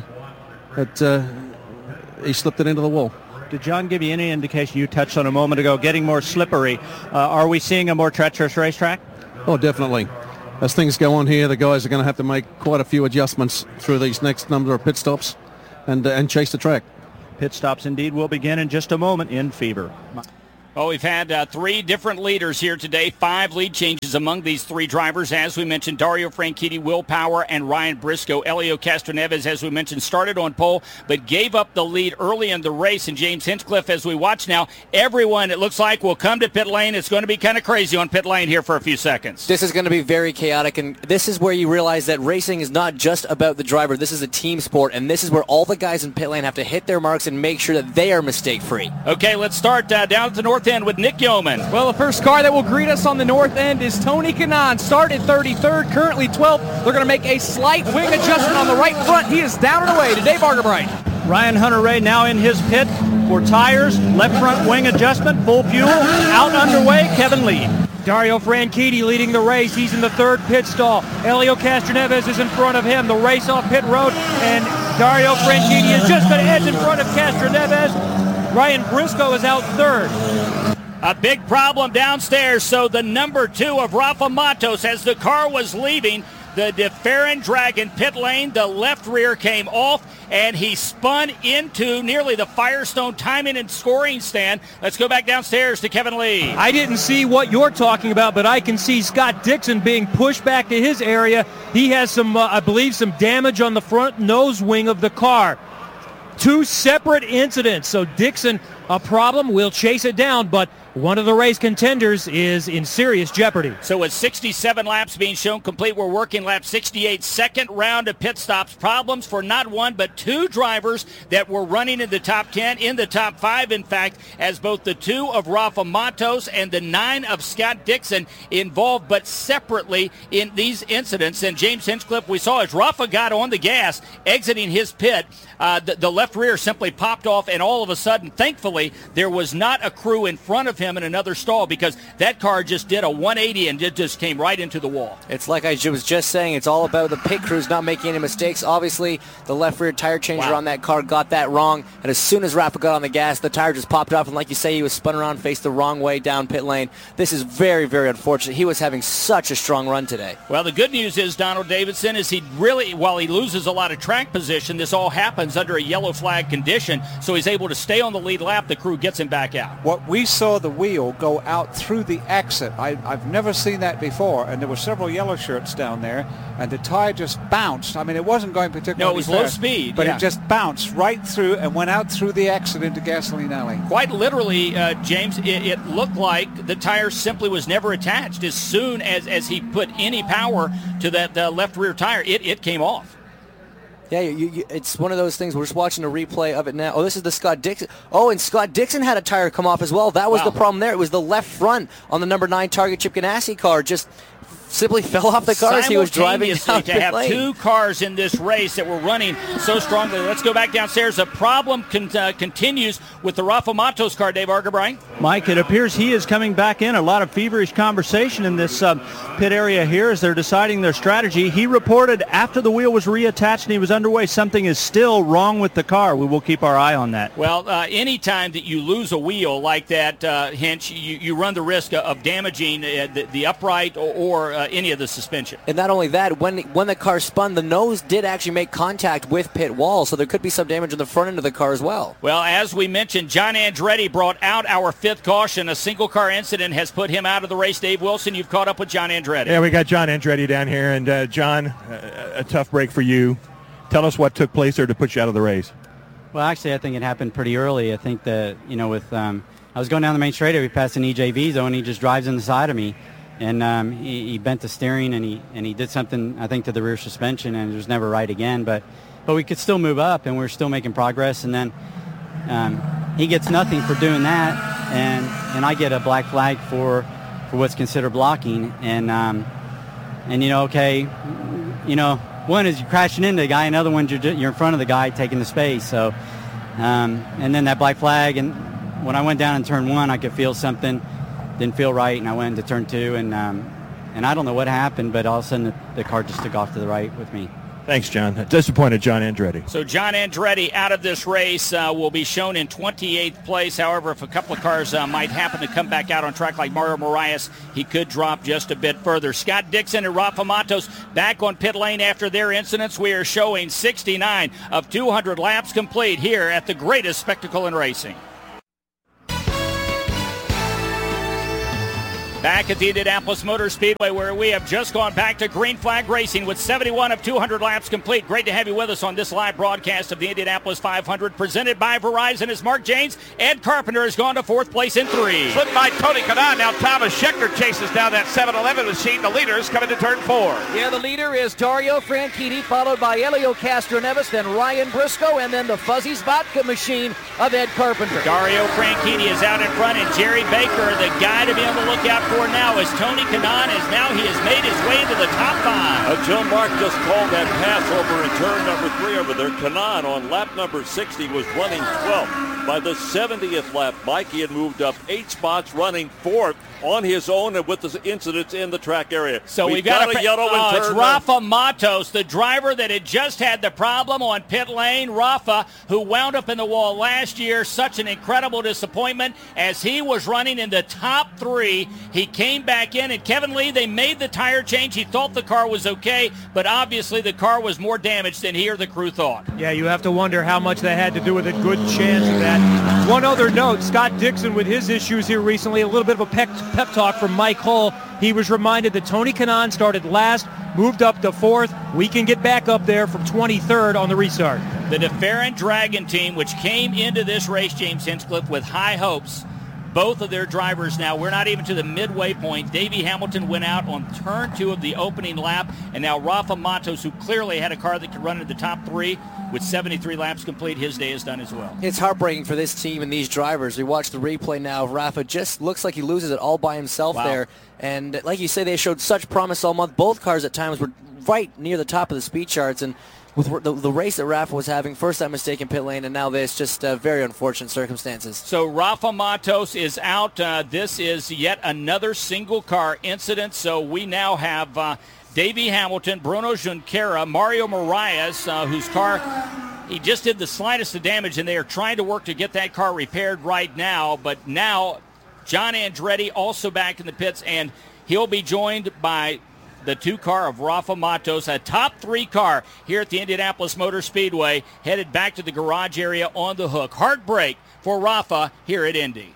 he slipped it into the wall. Did John give you any indication, you touched on a moment ago, getting more slippery? Are we seeing a more treacherous racetrack? Oh, definitely. As things go on here, the guys are going to have to make quite a few adjustments through these next number of pit stops and chase the track. Pit stops indeed will begin in just a moment in Fever. Well, we've had 3 different leaders here today, 5 lead changes among these 3 drivers. As we mentioned, Dario Franchitti, Will Power, and Ryan Briscoe. Elio Castroneves, as we mentioned, started on pole, but gave up the lead early in the race. And James Hinchcliffe, as we watch now, everyone, it looks like, will come to pit lane. It's going to be kind of crazy on pit lane here for a few seconds. This is going to be very chaotic, and this is where you realize that racing is not just about the driver. This is a team sport, and this is where all the guys in pit lane have to hit their marks and make sure that they are mistake-free. Okay, let's start down at the north end with Nick Yeoman. Well, the first car that will greet us on the north end is Tony Kanaan. Started 33rd, currently 12th. They're going to make a slight wing adjustment on the right front. He is down and away to Dave Argabright. Ryan Hunter-Reay now in his pit for tires, left front wing adjustment, full fuel, out underway, Kevin Lee. Dario Franchitti leading the race. He's in the 3rd pit stall. Elio Castroneves is in front of him. The race off pit road, and Dario Franchitti is just going to edge in front of Castroneves. Ryan Briscoe is out 3rd. A big problem downstairs. So the number 2 of Rafa Matos, as the car was leaving the DeFerrin Dragon pit lane, the left rear came off, and he spun into nearly the Firestone timing and scoring stand. Let's go back downstairs to Kevin Lee. I didn't see what you're talking about, but I can see Scott Dixon being pushed back to his area. He has some, I believe, some damage on the front nose wing of the car. 2 separate incidents. So Dixon, a problem. We'll chase it down, but one of the race contenders is in serious jeopardy. So with 67 laps being shown complete, we're working lap 68, second round of pit stops. Problems for not 1 but 2 drivers that were running in the top 10, in the top 5, in fact, as both the 2 of Rafa Matos and the 9 of Scott Dixon involved, but separately in these incidents. And James Hinchcliffe, we saw as Rafa got on the gas, exiting his pit, the left rear simply popped off, and all of a sudden, thankfully, there was not a crew in front of him in another stall, because that car just did a 180 and it just came right into the wall. It's like I was just saying, it's all about the pit crews not making any mistakes. Obviously, the left rear tire changer on that car got that wrong, and as soon as Rafa got on the gas, the tire just popped off, and like you say, he was spun around, faced the wrong way down pit lane. This is very, very unfortunate. He was having such a strong run today. Well, the good news is, Donald Davidson, is he really, while he loses a lot of track position, this all happens under a yellow flag condition, so he's able to stay on the lead lap. The crew gets him back out. What we saw the wheel go out through the exit. I've never seen that before, and there were several yellow shirts down there, and the tire just bounced. I mean, it wasn't going particularly No, it was fast, low speed. but it just bounced right through and went out through the exit into Gasoline Alley. Quite literally, James, it looked like the tire simply was never attached. As soon as he put any power to that left rear tire, it came off. Yeah, it's one of those things. We're just watching a replay of it now. Oh, this is the Scott Dixon. Oh, and Scott Dixon had a tire come off as well. That was the problem there. It was the left front on the number 9 Target Chip Ganassi car. Just simply fell off the car as he was driving down to have lane. 2 cars in this race that were running so strongly. Let's go back downstairs. The problem continues with the Rafa Matos car, Dave Argabright. Mike, it appears he is coming back in. A lot of feverish conversation in this pit area here as they're deciding their strategy. He reported after the wheel was reattached and he was underway, something is still wrong with the car. We will keep our eye on that. Well, anytime that you lose a wheel like that, Hinch, you run the risk of damaging the upright or any of the suspension. And not only that, when the car spun, the nose did actually make contact with pit wall, so there could be some damage on the front end of the car as well. Well, as we mentioned, John Andretti brought out our 5th caution. A single car incident has put him out of the race. Dave Wilson, you've caught up with John Andretti. Yeah, we got John Andretti down here, and John, a tough break for you. Tell us what took place there to put you out of the race. Well, actually, I think it happened pretty early. I think that, with I was going down the main straightaway, we passed an EJV zone, and he just drives in the side of me. And he bent the steering, and he did something, I think, to the rear suspension, and it was never right again. But we could still move up, and we're still making progress. And then he gets nothing for doing that, and I get a black flag for what's considered blocking. And one is you're crashing into the guy, another one you're in front of the guy taking the space. So, and then that black flag, and when I went down in turn 1, I could feel something, didn't feel right, and I went into turn 2, and I don't know what happened, but all of a sudden the car just took off to the right with me. Thanks, John. Disappointed John Andretti. So John Andretti out of this race will be shown in 28th place. However, if a couple of cars might happen to come back out on track like Mario Moraes, he could drop just a bit further. Scott Dixon and Rafa Matos back on pit lane after their incidents. We are showing 69 of 200 laps complete here at the greatest spectacle in racing. Back at the Indianapolis Motor Speedway, where we have just gone back to green flag racing with 71 of 200 laps complete. Great to have you with us on this live broadcast of the Indianapolis 500 presented by Verizon. As Mark Janes, Ed Carpenter has gone to 4th place in 3. Slipped by Tony Kanaan. Now Thomas Scheckter chases down that 7-Eleven machine. The leaders coming to turn 4. Yeah, the leader is Dario Franchitti, followed by Helio Castroneves, then Ryan Briscoe, and then the Fuzzy's Vodka machine of Ed Carpenter. Dario Franchitti is out in front, and Jerry Baker, the guy to be on the lookout for now, as Tony Kanaan he has made his way to the top 5. John Mark just called that pass over in turn number 3 over there. Kanaan on lap number 60 was running 12th. By the 70th lap, Mikey had moved up 8 spots, running 4th on his own and with the incidents in the track area. So we've got a yellow in turn. It's Rafa Matos, the driver that had just had the problem on pit lane. Rafa, who wound up in the wall last year, such an incredible disappointment as he was running in the top 3. He came back in, and Kevin Lee, they made the tire change. He thought the car was okay, but obviously the car was more damaged than he or the crew thought. Yeah, you have to wonder how much that had to do with a good chance of that. One other note, Scott Dixon with his issues here recently, a little bit of a pep talk from Mike Hull. He was reminded that Tony Kanaan started last, moved up to 4th. We can get back up there from 23rd on the restart. The DeFerrin Dragon team, which came into this race, James Hinchcliffe, with high hopes. Both of their drivers now, we're not even to the midway point. Davey Hamilton went out on turn 2 of the opening lap, and now Rafa Matos, who clearly had a car that could run in the top 3 with 73 laps complete, his day is done as well. It's heartbreaking for this team and these drivers. We watch the replay now. Rafa just looks like he loses it all by himself there. And like you say, they showed such promise all month. Both cars at times were right near the top of the speed charts, and with the race that Rafa was having, first that mistake in pit lane, and now this, just very unfortunate circumstances. So Rafa Matos is out. This is yet another single car incident. So we now have Davey Hamilton, Bruno Junqueira, Mario Moraes, whose car, he just did the slightest of damage, and they are trying to work to get that car repaired right now. But now John Andretti also back in the pits, and he'll be joined by the 2 car of Rafa Matos, a top 3 car here at the Indianapolis Motor Speedway, headed back to the garage area on the hook. Heartbreak for Rafa here at Indy.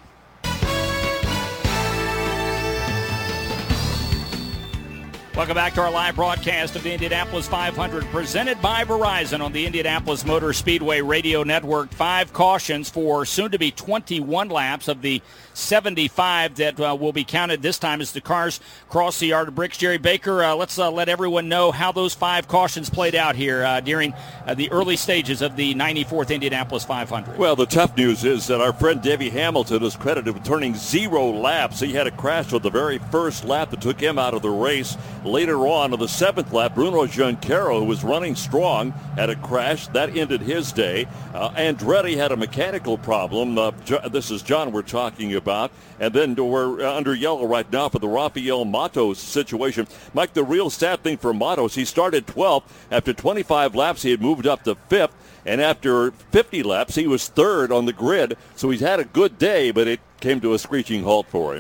Welcome back to our live broadcast of the Indianapolis 500, presented by Verizon on the Indianapolis Motor Speedway Radio Network. 5 cautions for soon-to-be 21 laps of the 75 that will be counted this time as the cars cross the yard of bricks. Jerry Baker, let's let everyone know how those 5 cautions played out here during the early stages of the 94th Indianapolis 500. Well, the tough news is that our friend Davey Hamilton is credited with turning 0 laps. He had a crash with the very first lap that took him out of the race. Later on the 7th lap, Bruno Junqueira, who was running strong, had a crash. That ended his day. Andretti had a mechanical problem. This is John we're talking about. And then we're under yellow right now for the Rafael Matos situation. Mike, the real sad thing for Matos, he started 12th. After 25 laps, he had moved up to 5th. And after 50 laps, he was 3rd on the grid. So he's had a good day, but it came to a screeching halt for him.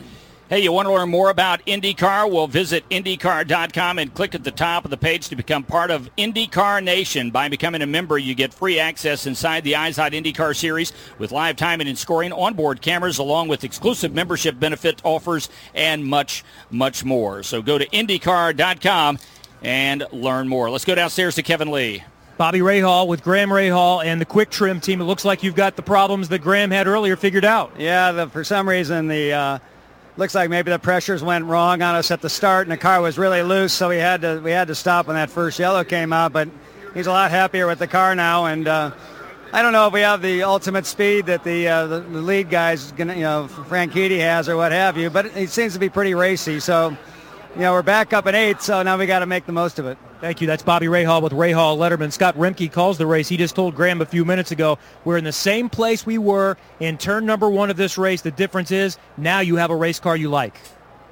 Hey, you want to learn more about IndyCar? Well, visit IndyCar.com and click at the top of the page to become part of IndyCar Nation. By becoming a member, you get free access inside the IZOD IndyCar Series with live timing and scoring, onboard cameras, along with exclusive membership benefit offers, and much, much more. So go to IndyCar.com and learn more. Let's go downstairs to Kevin Lee. Bobby Rahal with Graham Rahal and the Quick Trim team. It looks like you've got the problems that Graham had earlier figured out. Yeah, for some reason looks like maybe the pressures went wrong on us at the start, and the car was really loose, so we had to stop when that first yellow came out. But he's a lot happier with the car now, and I don't know if we have the ultimate speed that the lead guys, Franchitti has or what have you, but it seems to be pretty racy. So, we're back up in 8th, so now we got to make the most of it. Thank you. That's Bobby Rahal with Rahal Letterman. Scott Remke calls the race. He just told Graham a few minutes ago, we're in the same place we were in turn number 1 of this race. The difference is now you have a race car you like.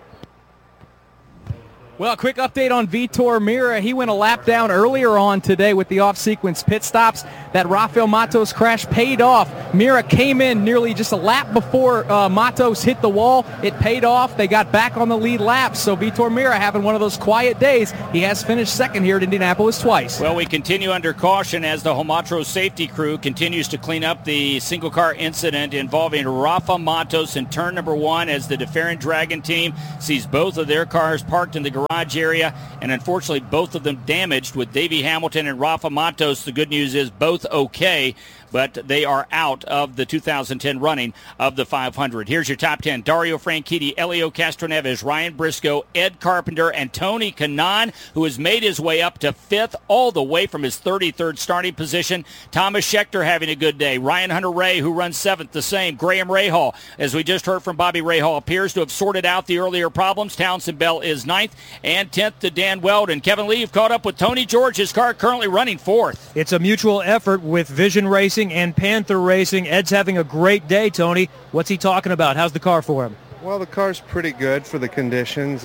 Well, a quick update on Vitor Meira. He went a lap down earlier on today with the off-sequence pit stops. That Rafael Matos crash paid off. Meira came in nearly just a lap before Matos hit the wall. It paid off. They got back on the lead lap. So Vitor Meira having one of those quiet days. He has finished second here at Indianapolis twice. Well, we continue under caution as the Homatro safety crew continues to clean up the single-car incident involving Rafa Matos in turn number 1 as the DeFerrin Dragon team sees both of their cars parked in the garage area, and unfortunately both of them damaged, with Davey Hamilton and Rafa Matos. The good news is both okay, but they are out of the 2010 running of the 500. Here's your top 10. Dario Franchitti, Elio Castroneves, Ryan Briscoe, Ed Carpenter, and Tony Kanaan, who has made his way up to 5th all the way from his 33rd starting position. Thomas Scheckter having a good day. Ryan Hunter-Reay, who runs 7th, the same. Graham Rahal, as we just heard from Bobby Rahal, appears to have sorted out the earlier problems. Townsend Bell is 9th, and 10th to Dan Weldon. Kevin Lee, you've caught up with Tony George. His car currently running 4th. It's a mutual effort with Vision Racing and Panther Racing. Ed's having a great day, Tony. What's he talking about? How's the car for him? Well, the car's pretty good for the conditions.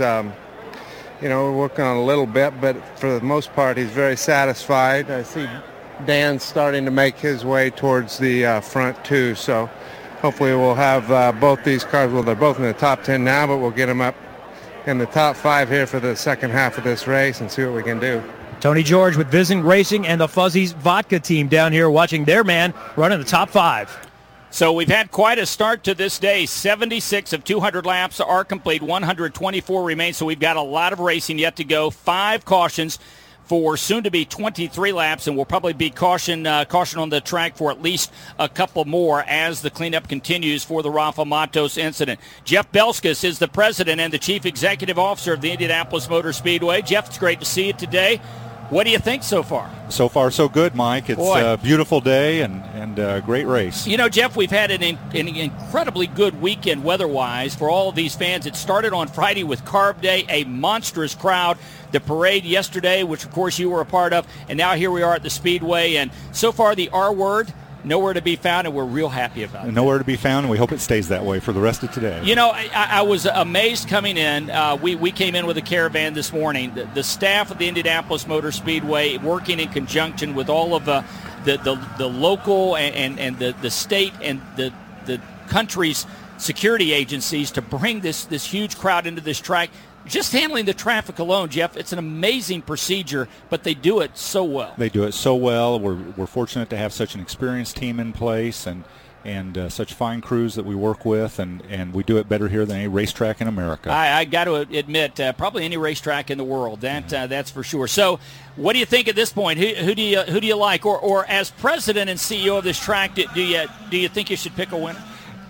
We're working on a little bit, but for the most part, he's very satisfied. I see Dan starting to make his way towards the front, too. So hopefully we'll have both these cars. Well, they're both in the top 10 now, but we'll get them up in the top 5 here for the second half of this race and see what we can do. Tony George with Vision Racing and the Fuzzies Vodka team down here watching their man run in the top 5. So we've had quite a start to this day. 76 of 200 laps are complete. 124 remain, so we've got a lot of racing yet to go. 5 cautions for soon-to-be 23 laps, and we'll probably be caution on the track for at least a couple more as the cleanup continues for the Rafa Matos incident. Jeff Belskis is the president and the chief executive officer of the Indianapolis Motor Speedway. Jeff, it's great to see you today. What do you think so far? So far, so good, Mike. It's a beautiful day and a great race. Jeff, we've had an incredibly good weekend weather-wise for all of these fans. It started on Friday with Carb Day, a monstrous crowd. The parade yesterday, which, of course, you were a part of, and now here we are at the Speedway. And so far, the R word, nowhere to be found, and we're real happy about it. Nowhere to be found, and we hope it stays that way for the rest of today. I was amazed coming in. We came in with a caravan this morning. The staff of the Indianapolis Motor Speedway, working in conjunction with all of the local and the state and the country's security agencies to bring this huge crowd into this track. Just handling the traffic alone, Jeff, it's an amazing procedure, but they do it so well. They do it so well. We're fortunate to have such an experienced team in place and such fine crews that we work with, and we do it better here than any racetrack in America. I got to admit, probably any racetrack in the world. That's for sure. So, what do you think at this point? Who do you like, or as president and CEO of this track, do you think you should pick a winner?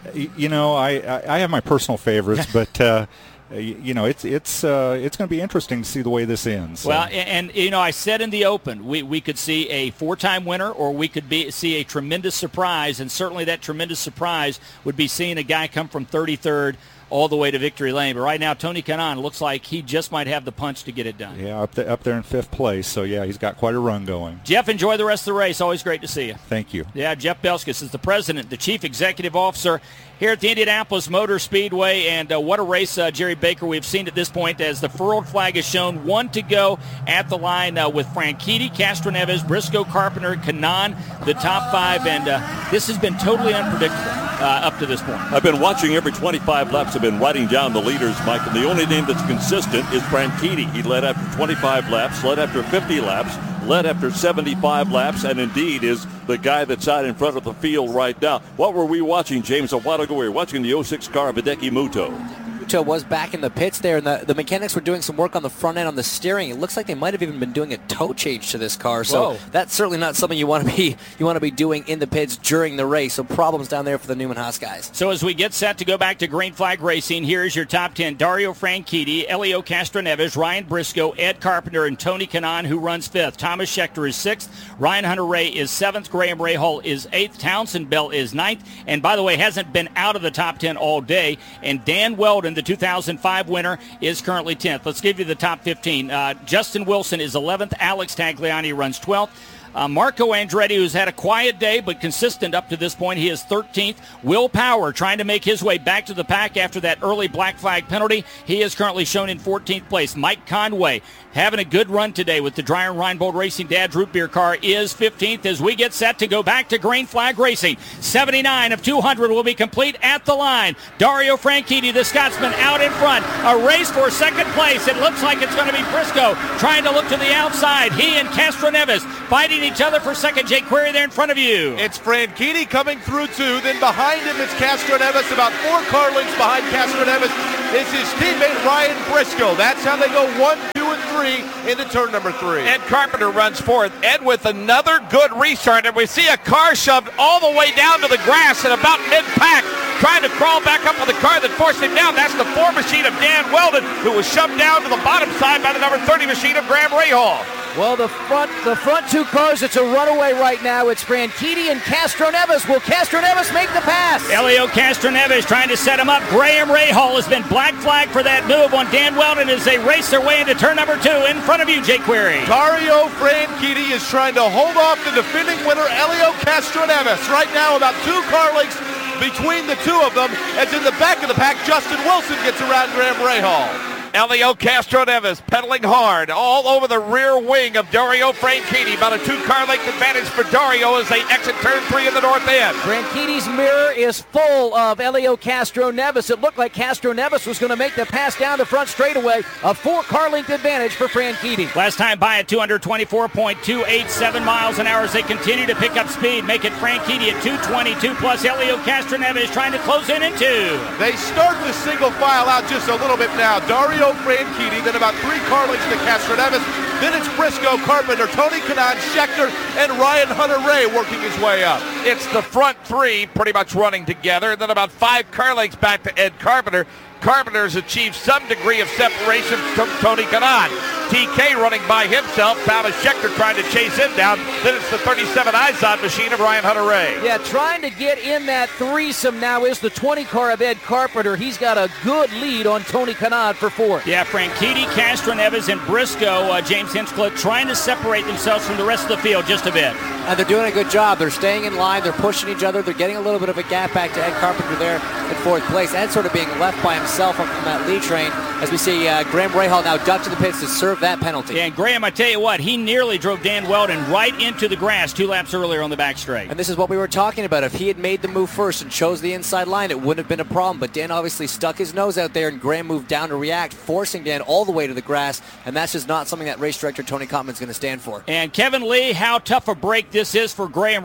I have my personal favorites, but. It's going to be interesting to see the way this ends. So. Well, and I said in the open, we could see a 4-time winner, or we could see a tremendous surprise, and certainly that tremendous surprise would be seeing a guy come from 33rd all the way to victory lane. But right now, Tony Kanaan looks like he just might have the punch to get it done. Yeah, up there in 5th place. So, yeah, he's got quite a run going. Jeff, enjoy the rest of the race. Always great to see you. Thank you. Yeah, Jeff Belskis is the president, the chief executive officer here at the Indianapolis Motor Speedway. And what a race, Jerry Baker, we've seen at this point as the furled flag is shown. 1 to go at the line with Franchitti, Castroneves, Briscoe, Carpenter, Kanaan, the top 5. And this has been totally unpredictable up to this point. I've been watching every 25 laps of have been writing down the leaders, Mike, and the only name that's consistent is Franchitti. He led after 25 laps, led after 50 laps, led after 75 laps, and indeed is the guy that's out in front of the field right now. What were we watching, James, a while ago? We were watching the 06 car of Hideki Muto. Muto was back in the pits there, and the mechanics were doing some work on the front end on the steering. It looks like they might have even been doing a toe change to this car, so that's certainly not something you want to be doing in the pits during the race. So problems down there for the Newman Haas guys. So as we get set to go back to Green Flag Racing, here's your top 10. Dario Franchitti, Elio Castroneves, Ryan Briscoe, Ed Carpenter, and Tony Kanaan, who runs 5th. Thomas Scheckter is 6th. Ryan Hunter-Reay is 7th. Graham Rahal is 8th. Townsend Bell is 9th. And by the way, hasn't been out of the top 10 all day. And Dan Weldon, the 2005 winner, is currently 10th. Let's give you the top 15. Justin Wilson is 11th. Alex Tagliani runs 12th. Marco Andretti, who's had a quiet day but consistent up to this point, he is 13th. Will Power trying to make his way back to the pack after that early black flag penalty. He is currently shown in 14th place. Mike Conway having a good run today with the Dreyer Reinbold Racing Dad's Root Beer car is 15th as we get set to go back to Green Flag Racing. 79 of 200 will be complete at the line. Dario Franchitti, the Scotsman, out in front. A race for second place. It looks like it's going to be Briscoe trying to look to the outside. He and Castroneves fighting each other for second. Jake Query there in front of you. It's Franchitti coming through two. Then behind him is Castroneves. About 4 car lengths behind Castroneves is his teammate Ryan Briscoe. That's how they go 1, 2, and 3 into turn number 3. Ed Carpenter runs fourth. Ed with another good restart, and we see a car shoved all the way down to the grass at about mid-pack, trying to crawl back up with the car that forced him down. That's the 4 machine of Dan Weldon, who was shoved down to the bottom side by the number 30 machine of Graham Rahal. Well, the front 2 cars, it's a runaway right now. It's Franchitti and Castroneves. Will Castroneves make the pass? Elio Castroneves trying to set him up. Graham Rahal has been black flagged for that move on Dan Weldon as they race their way into turn number 2. In front of you, Jake Query. Dario Franchitti is trying to hold off the defending winner, Elio Castroneves. Right now, about 2 car lengths between the two of them, as in the back of the pack, Justin Wilson gets around Graham Rahal. Elio Castroneves pedaling hard all over the rear wing of Dario Franchitti. About a 2 car length advantage for Dario as they exit turn 3 in the north end. Franchitti's mirror is full of Elio Castroneves. It looked like Castroneves was going to make the pass down the front straightaway. A 4 car length advantage for Franchitti. Last time by at 224.287 miles an hour as they continue to pick up speed. Make it Franchitti at 222 plus Elio Castroneves trying to close in 2. They start the single file out just a little bit now. Dario Franchitti, then about 3 car lengths to Castroneves. Then it's Briscoe, Carpenter, Tony Kanaan, Scheckter, and Ryan Hunter-Reay working his way up. It's the front 3 pretty much running together, and then about 5 car lengths back to Ed Carpenter. Carpenter's achieved some degree of separation from Tony Kanaan. TK running by himself. Thomas Scheckter trying to chase him down. Then it's the 37 Izod machine of Ryan Hunter-Reay. Yeah, trying to get in that threesome now is the 20 car of Ed Carpenter. He's got a good lead on Tony Kanaan for 4th. Yeah, Franchitti, Castroneves, and Briscoe, James Hinchcliffe, trying to separate themselves from the rest of the field just a bit. And they're doing a good job. They're staying in line. They're pushing each other. They're getting a little bit of a gap back to Ed Carpenter there in 4th place. Ed sort of being left by himself on that lead train as we see Graham Rahal now duck to the pits to serve that penalty. Yeah, and Graham, I tell you what, he nearly drove Dan Weldon right into the grass 2 laps earlier on the back straight. And this is what we were talking about. If he had made the move first and chose the inside line, it wouldn't have been a problem. But Dan obviously stuck his nose out there, and Graham moved down to react, forcing Dan all the way to the grass. And that's just not something that race director Tony Kottman's going to stand for. And Kevin Lee, how tough a break this is for Graham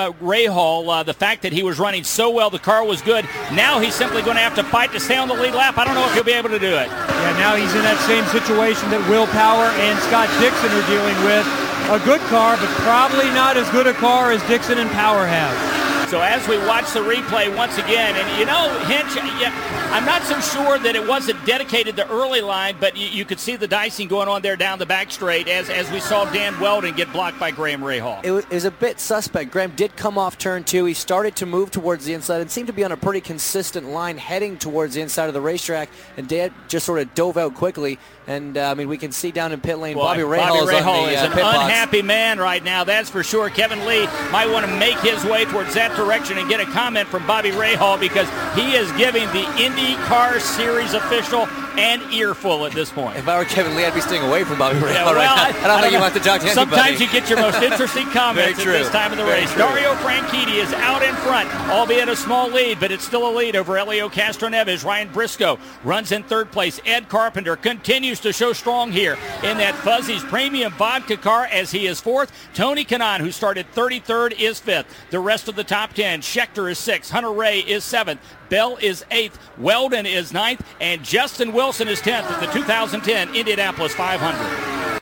Rahal. The fact that he was running so well, the car was good. Now he's simply going to have to fight to stay on the lead lap. I don't know if he'll be able to do it. Yeah, now he's in that same situation that Will Power and Scott Dixon are dealing with. A good car, but probably not as good a car as Dixon and Power have. So as we watch the replay once again, and you know, Hinch, I'm not so sure that it wasn't dedicated to early line, but you could see the dicing going on there down the back straight as we saw Dan Weldon get blocked by Graham Rahal. It was a bit suspect. Graham did come off turn 2. He started to move towards the inside and seemed to be on a pretty consistent line heading towards the inside of the racetrack, and Dan just sort of dove out quickly. And, we can see down in pit lane, Bobby Rahal is an unhappy man right now, that's for sure. Kevin Lee might want to make his way towards that direction and get a comment from Bobby Rahal because he is giving the IndyCar Series official an earful at this point. If I were Kevin Lee, I'd be staying away from Bobby Rahal well, right now. I don't think you want to talk to anybody. Sometimes you get your most interesting comments at this time of the race. Dario Franchitti is out in front, albeit a small lead, but it's still a lead over Helio Castroneves. Ryan Briscoe runs in third place. Ed Carpenter continues to show strong here in that Fuzzy's Premium Vodka car as he is fourth. Tony Kanaan, who started 33rd, is fifth. The rest of the top 10, Schechter is sixth. Hunter Ray is seventh. Bell is 8th, Weldon is 9th, and Justin Wilson is 10th at the 2010 Indianapolis 500.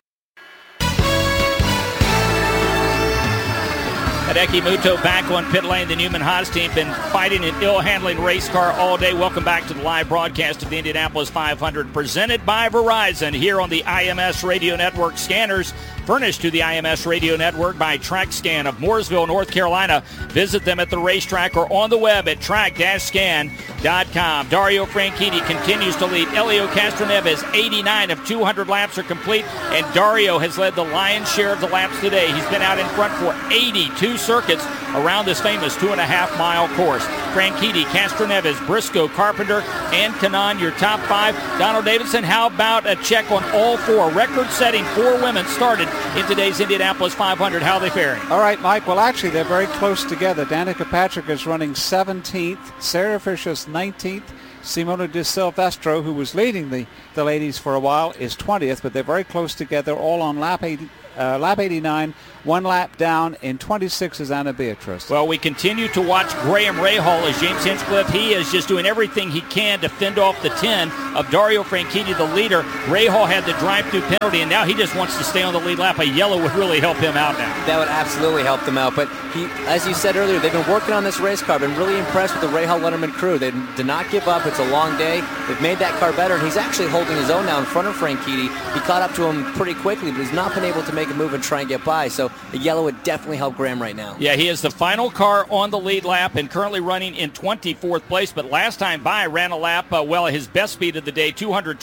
Hideki Muto back on pit lane. The Newman Haas team been fighting an ill-handling race car all day. Welcome back to the live broadcast of the Indianapolis 500 presented by Verizon here on the IMS Radio Network. Scanners furnished to the IMS Radio Network by TrackScan of Mooresville, North Carolina. Visit them at the racetrack or on the web at track-scan.com. Dario Franchitti continues to lead. Helio Castroneves, 89 of 200 laps are complete, and Dario has led the lion's share of the laps today. He's been out in front for 82 circuits around this famous 2.5-mile course. Franchitti, Castroneves, Briscoe, Carpenter, and Kanaan, your top 5. Donald Davidson, how about a check on all 4? Record-setting 4 women started in today's Indianapolis 500. How are they faring? All right, Mike. Well, actually, they're very close together. Danica Patrick is running 17th. Sarah Fisher's 19th. Simona De Silvestro, who was leading the ladies for a while, is 20th, but they're very close together, all on lap 89, 1 lap down. In 26 is Anna Beatrice. Well, we continue to watch Graham Rahal as James Hinchcliffe. He is just doing everything he can to fend off the 10 of Dario Franchitti, the leader. Rahal had the drive-through penalty, and now he just wants to stay on the lead lap. A yellow would really help him out now. That would absolutely help them out. But he, as you said earlier, they've been working on this race car. Been really impressed with the Rahal Letterman crew. They did not give up. It's a long day. They've made that car better, and he's actually holding his own now in front of Franchitti. He caught up to him pretty quickly, but he's not been able to make a move and try and get by. So the yellow would definitely help Graham right now. Yeah, he is the final car on the lead lap and currently running in 24th place. But last time by, ran a lap, his best speed of the day,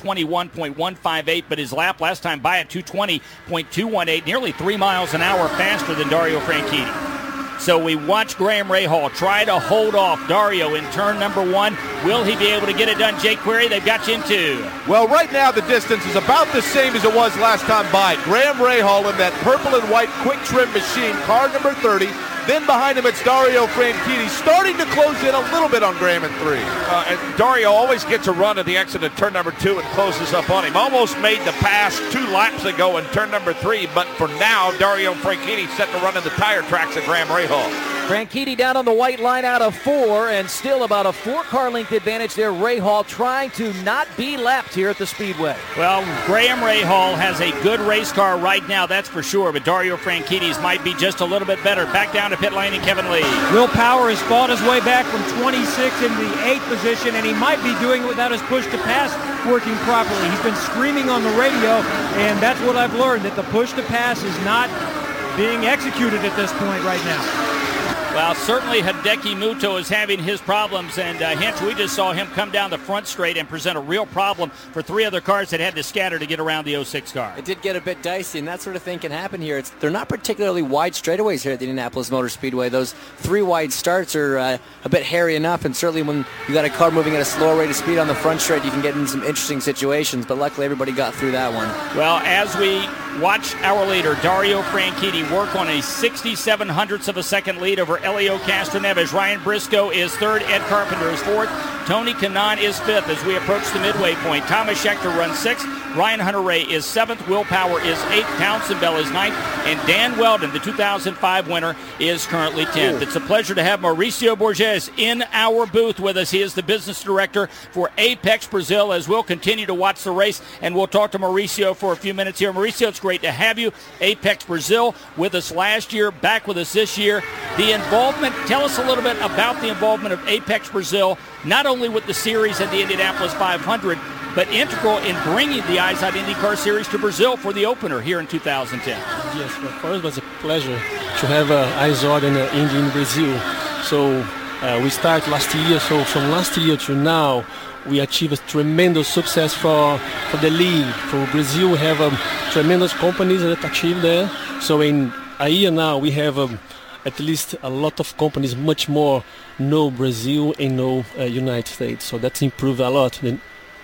221.158. But his lap last time by at 220.218, nearly 3 miles an hour faster than Dario Franchitti. So we watch Graham Rahal try to hold off Dario in turn number 1. Will he be able to get it done? Jake Query, they've got you in 2. Well, right now the distance is about the same as it was last time by. Graham Rahal in that purple and white quick trim machine, car number 30. Then behind him, it's Dario Franchitti, starting to close in a little bit on Graham in 3. And Dario always gets a run at the exit of turn number 2 and closes up on him. Almost made the pass 2 laps ago in turn number 3, but for now, Dario Franchitti set to run in the tire tracks of Graham Rahal. Franchitti down on the white line out of 4, and still about a 4-car length advantage there. Rahal trying to not be lapped here at the Speedway. Well, Graham Rahal has a good race car right now, that's for sure, but Dario Franchitti's might be just a little bit better. Back down to pit lane and Kevin Lee. Will Power has fought his way back from 26 into the 8th position, and he might be doing it without his push-to-pass working properly. He's been screaming on the radio, and that's what I've learned, that the push-to-pass is not being executed at this point right now. Well, certainly Hideki Muto is having his problems, and hence we just saw him come down the front straight and present a real problem for 3 other cars that had to scatter to get around the 06 car. It did get a bit dicey, and that sort of thing can happen here. They're not particularly wide straightaways here at the Indianapolis Motor Speedway. Those 3 wide starts are a bit hairy enough, and certainly when you got a car moving at a slower rate of speed on the front straight, you can get in some interesting situations, but luckily everybody got through that one. Well, as we watch our leader, Dario Franchitti, work on a 67/100ths of a second lead over Helio Castroneves. Ryan Briscoe is 3rd. Ed Carpenter is 4th. Tony Kanaan is 5th as we approach the midway point. Thomas Schechter runs 6th. Ryan Hunter-Reay is 7th. Will Power is 8th. Townsend Bell is 9th. And Dan Weldon, the 2005 winner, is currently 10th. It's a pleasure to have Mauricio Borges in our booth with us. He is the business director for Apex Brazil, as we'll continue to watch the race. And we'll talk to Mauricio for a few minutes here. Mauricio, it's great to have you. Apex Brazil with us last year, back with us this year. The involvement, tell us a little bit about the involvement of Apex Brazil, not only with the series and the Indianapolis 500, but integral in bringing the IZOD IndyCar Series to Brazil for the opener here in 2010. Yes, for us it was a pleasure to have IZOD and Indy in Brazil. So we started last year, so from last year to now, we achieved a tremendous success for the league. For Brazil, we have tremendous companies that achieved there. So in a year now, we have at least a lot of companies much more know Brazil and know United States. So that's improved a lot.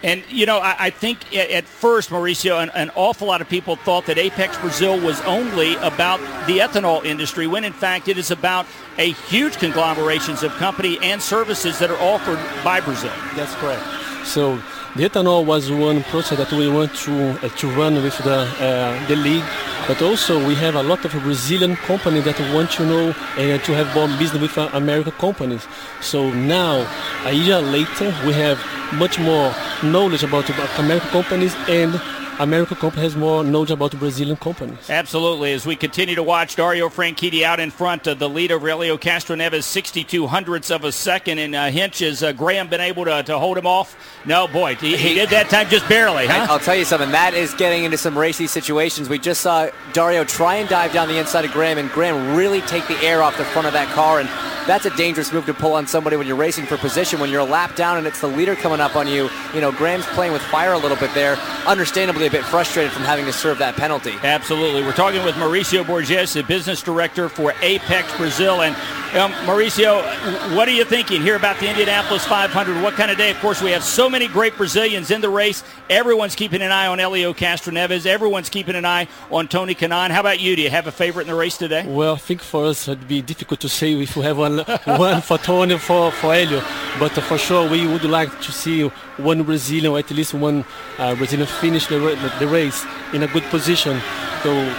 And, I think at first, Mauricio, an awful lot of people thought that Apex Brazil was only about the ethanol industry, when in fact it is about a huge conglomerations of company and services that are offered by Brazil. That's correct. So the ethanol was one process that we want to run with the league, but also we have a lot of Brazilian companies that want to know and to have more business with American companies. So now, a year later, we have much more knowledge about American companies, and American company has more knowledge about Brazilian companies. Absolutely. As we continue to watch Dario Franchitti out in front of the lead over Helio Castroneves, 62 hundredths of a second. And Hinch, has Graham been able to hold him off? No, boy, he did that time just barely, huh? I'll tell you something. That is getting into some racy situations. We just saw Dario try and dive down the inside of Graham, and Graham really take the air off the front of that car. And that's a dangerous move to pull on somebody when you're racing for position. When you're a lap down and it's the leader coming up on you, Graham's playing with fire a little bit there. Understandably a bit frustrated from having to serve that penalty. Absolutely. We're talking with Mauricio Borges, the business director for Apex Brazil. And Mauricio, what are you thinking here about the Indianapolis 500? What kind of day? Of course, we have so many great Brazilians in the race. Everyone's keeping an eye on Helio Castroneves. Everyone's keeping an eye on Tony Kanaan. How about you? Do you have a favorite in the race today? Well, I think for us it'd be difficult to say if we have one for Tony, for Helio. But for sure, we would like to see one Brazilian, or at least one Brazilian finish the race in a good position. So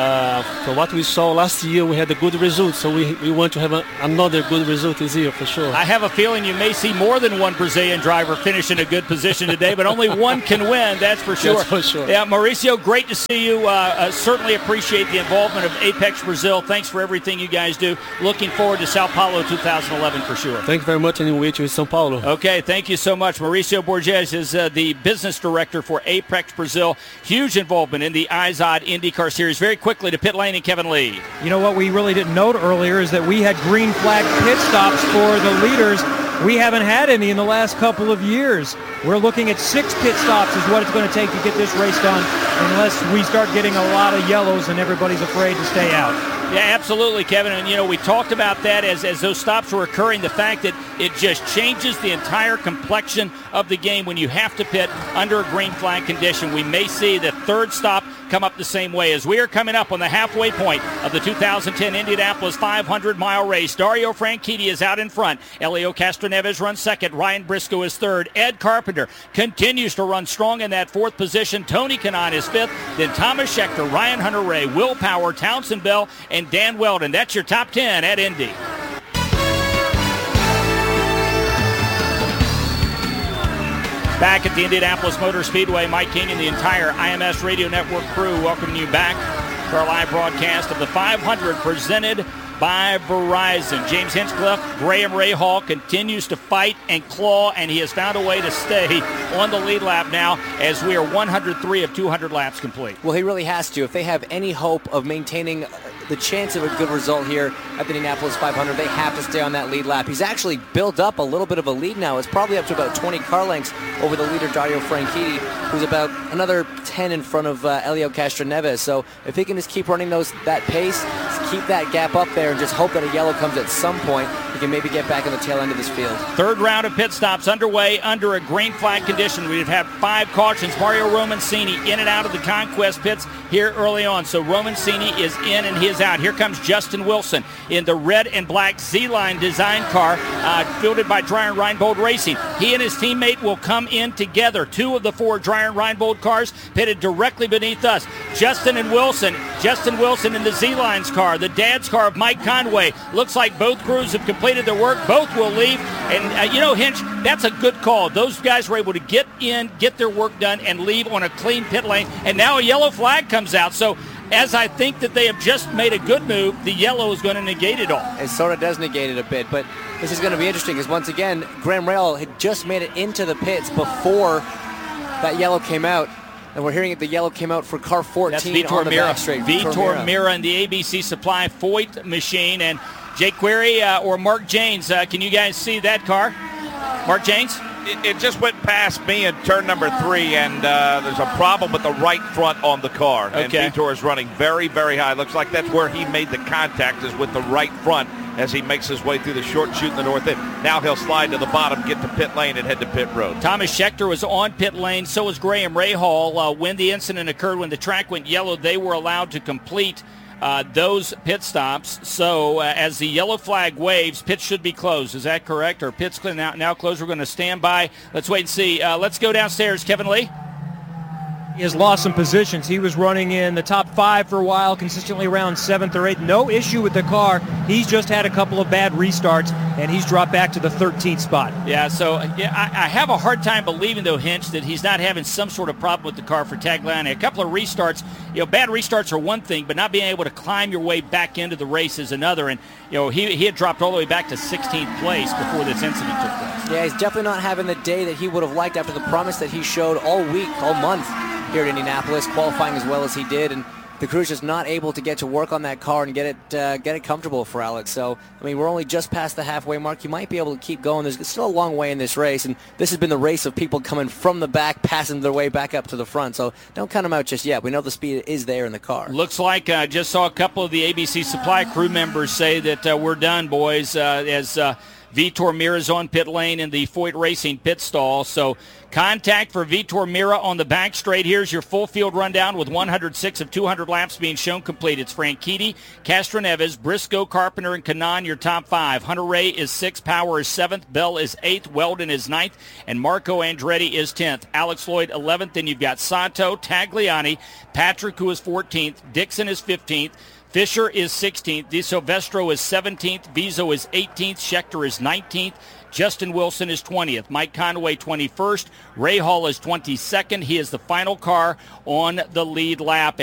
for what we saw last year, we had a good result. So we want to have another good result this year for sure. I have a feeling you may see more than one Brazilian driver finish in a good position today, but only one can win, that's for sure. That's for sure. Yeah, Mauricio, great to see you. Certainly appreciate the involvement of Apex Brazil. Thanks for everything you guys do. Looking forward to Sao Paulo 2011 for sure. Thank you very much, and we'll wait you in Sao Paulo. Okay, thank you so much. Mauricio Borges is the business director for Apex Brazil. Huge involvement in the IZOD IndyCar Series. Very quickly to pit lane and Kevin Lee. You know what we really didn't note earlier is that we had green flag pit stops for the leaders. We haven't had any in the last couple of years. We're looking at 6 pit stops is what it's going to take to get this race done, unless we start getting a lot of yellows and everybody's afraid to stay out. Yeah, absolutely, Kevin. And, we talked about that as those stops were occurring, the fact that it just changes the entire complexion of the game when you have to pit under a green flag condition. We may see the third stop come up the same way as we are coming up on the halfway point of the 2010 Indianapolis 500-mile race. Dario Franchitti is out in front. Helio Castroneves runs second. Ryan Briscoe is third. Ed Carpenter continues to run strong in that fourth position. Tony Kanaan is fifth. Then Thomas Schechter, Ryan Hunter-Reay, Will Power, Townsend Bell, and Dan Weldon. That's your top 10 at Indy. Back at the Indianapolis Motor Speedway, Mike King and the entire IMS Radio Network crew welcoming you back to our live broadcast of the 500 presented by Verizon. James Hinchcliffe, Graham Rahal continues to fight and claw, and he has found a way to stay on the lead lap now as we are 103 of 200 laps complete. Well, he really has to. If they have any hope of maintaining the chance of a good result here at the Indianapolis 500, they have to stay on that lead lap. He's actually built up a little bit of a lead now. It's probably up to about 20 car lengths over the leader, Dario Franchitti, who's about another 10 in front of Helio Castroneves. So if he can just keep running that pace, keep that gap up there, and just hope that a yellow comes at some point, he can maybe get back in the tail end of this field. Third round of pit stops underway under a green flag condition. We've had 5 cautions. Mario Romancini in and out of the Conquest pits here early on. So Romancini is in and he is out. Here comes Justin Wilson in the red and black Z-Line design car fielded by Dreyer and Reinbold Racing. He and his teammate will come in together. 2 of the 4 Dreyer and Reinbold cars pitted directly beneath us. Justin Wilson in the Z-Line's car, the dad's car of Mike Conway. Looks like both crews have completed their work. Both will leave. And, Hinch, that's a good call. Those guys were able to get in, get their work done, and leave on a clean pit lane. And now a yellow flag comes out. So as I think that they have just made a good move, the yellow is going to negate it all. It sort of does negate it a bit, but this is going to be interesting because once again, Graham Rahal had just made it into the pits before that yellow came out. And we're hearing that the yellow came out for car 14 That's Vitor on the back straight. Vitor Mira in the ABC Supply Foyt machine. And Jake Query or Mark Janes, can you guys see that car? Mark Janes? It just went past me in turn number 3, and there's a problem with the right front on the car. Okay. And Vitor is running very, very high. Looks like that's where he made the contact, is with the right front. as he makes his way through the short chute in the north end. Now he'll slide to the bottom, get to pit lane, and head to pit road. Thomas Scheckter was on pit lane. So was Graham Rahal. When the incident occurred, when the track went yellow, they were allowed to complete those pit stops. So as the yellow flag waves, pits should be closed. Is that correct? Or pits now closed? We're going to stand by. Let's wait and see. Let's go downstairs. Kevin Lee. He has lost some positions. He was running in the top 5 for a while, consistently around 7th or 8th. No issue with the car. He's just had a couple of bad restarts, and he's dropped back to the 13th spot. Yeah, so I have a hard time believing, though, Hinch, that he's not having some sort of problem with the car for Tagliani. A couple of restarts, bad restarts are one thing, but not being able to climb your way back into the race is another. And, he had dropped all the way back to 16th place before this incident took place. Yeah, he's definitely not having the day that he would have liked after the promise that he showed all week, all month here at Indianapolis, qualifying as well as he did, and the crew's just not able to get to work on that car and get it comfortable for Alex. So, I mean, we're only just past the halfway mark. You might be able to keep going. There's still a long way in this race, and this has been the race of people coming from the back, passing their way back up to the front. So don't count them out just yet. We know the speed is there in the car. Looks like I just saw a couple of the ABC Supply crew members say that we're done, boys, as Vitor Meira's on pit lane in the Foyt Racing pit stall. So contact for Vitor Meira on the back straight. Here's your full field rundown with 106 of 200 laps being shown complete. It's Franchitti, Castroneves, Briscoe, Carpenter, and Kanaan, your top 5. Hunter-Reay is 6th, Power is 7th, Bell is 8th, Weldon is 9th, and Marco Andretti is 10th. Alex Lloyd 11th, then you've got Sato, Tagliani, Patrick, who is 14th, Dixon is 15th, Fisher is 16th. Di Silvestro is 17th. Vizo is 18th. Scheckter is 19th. Justin Wilson is 20th. Mike Conway 21st. Rahal is 22nd. He is the final car on the lead lap.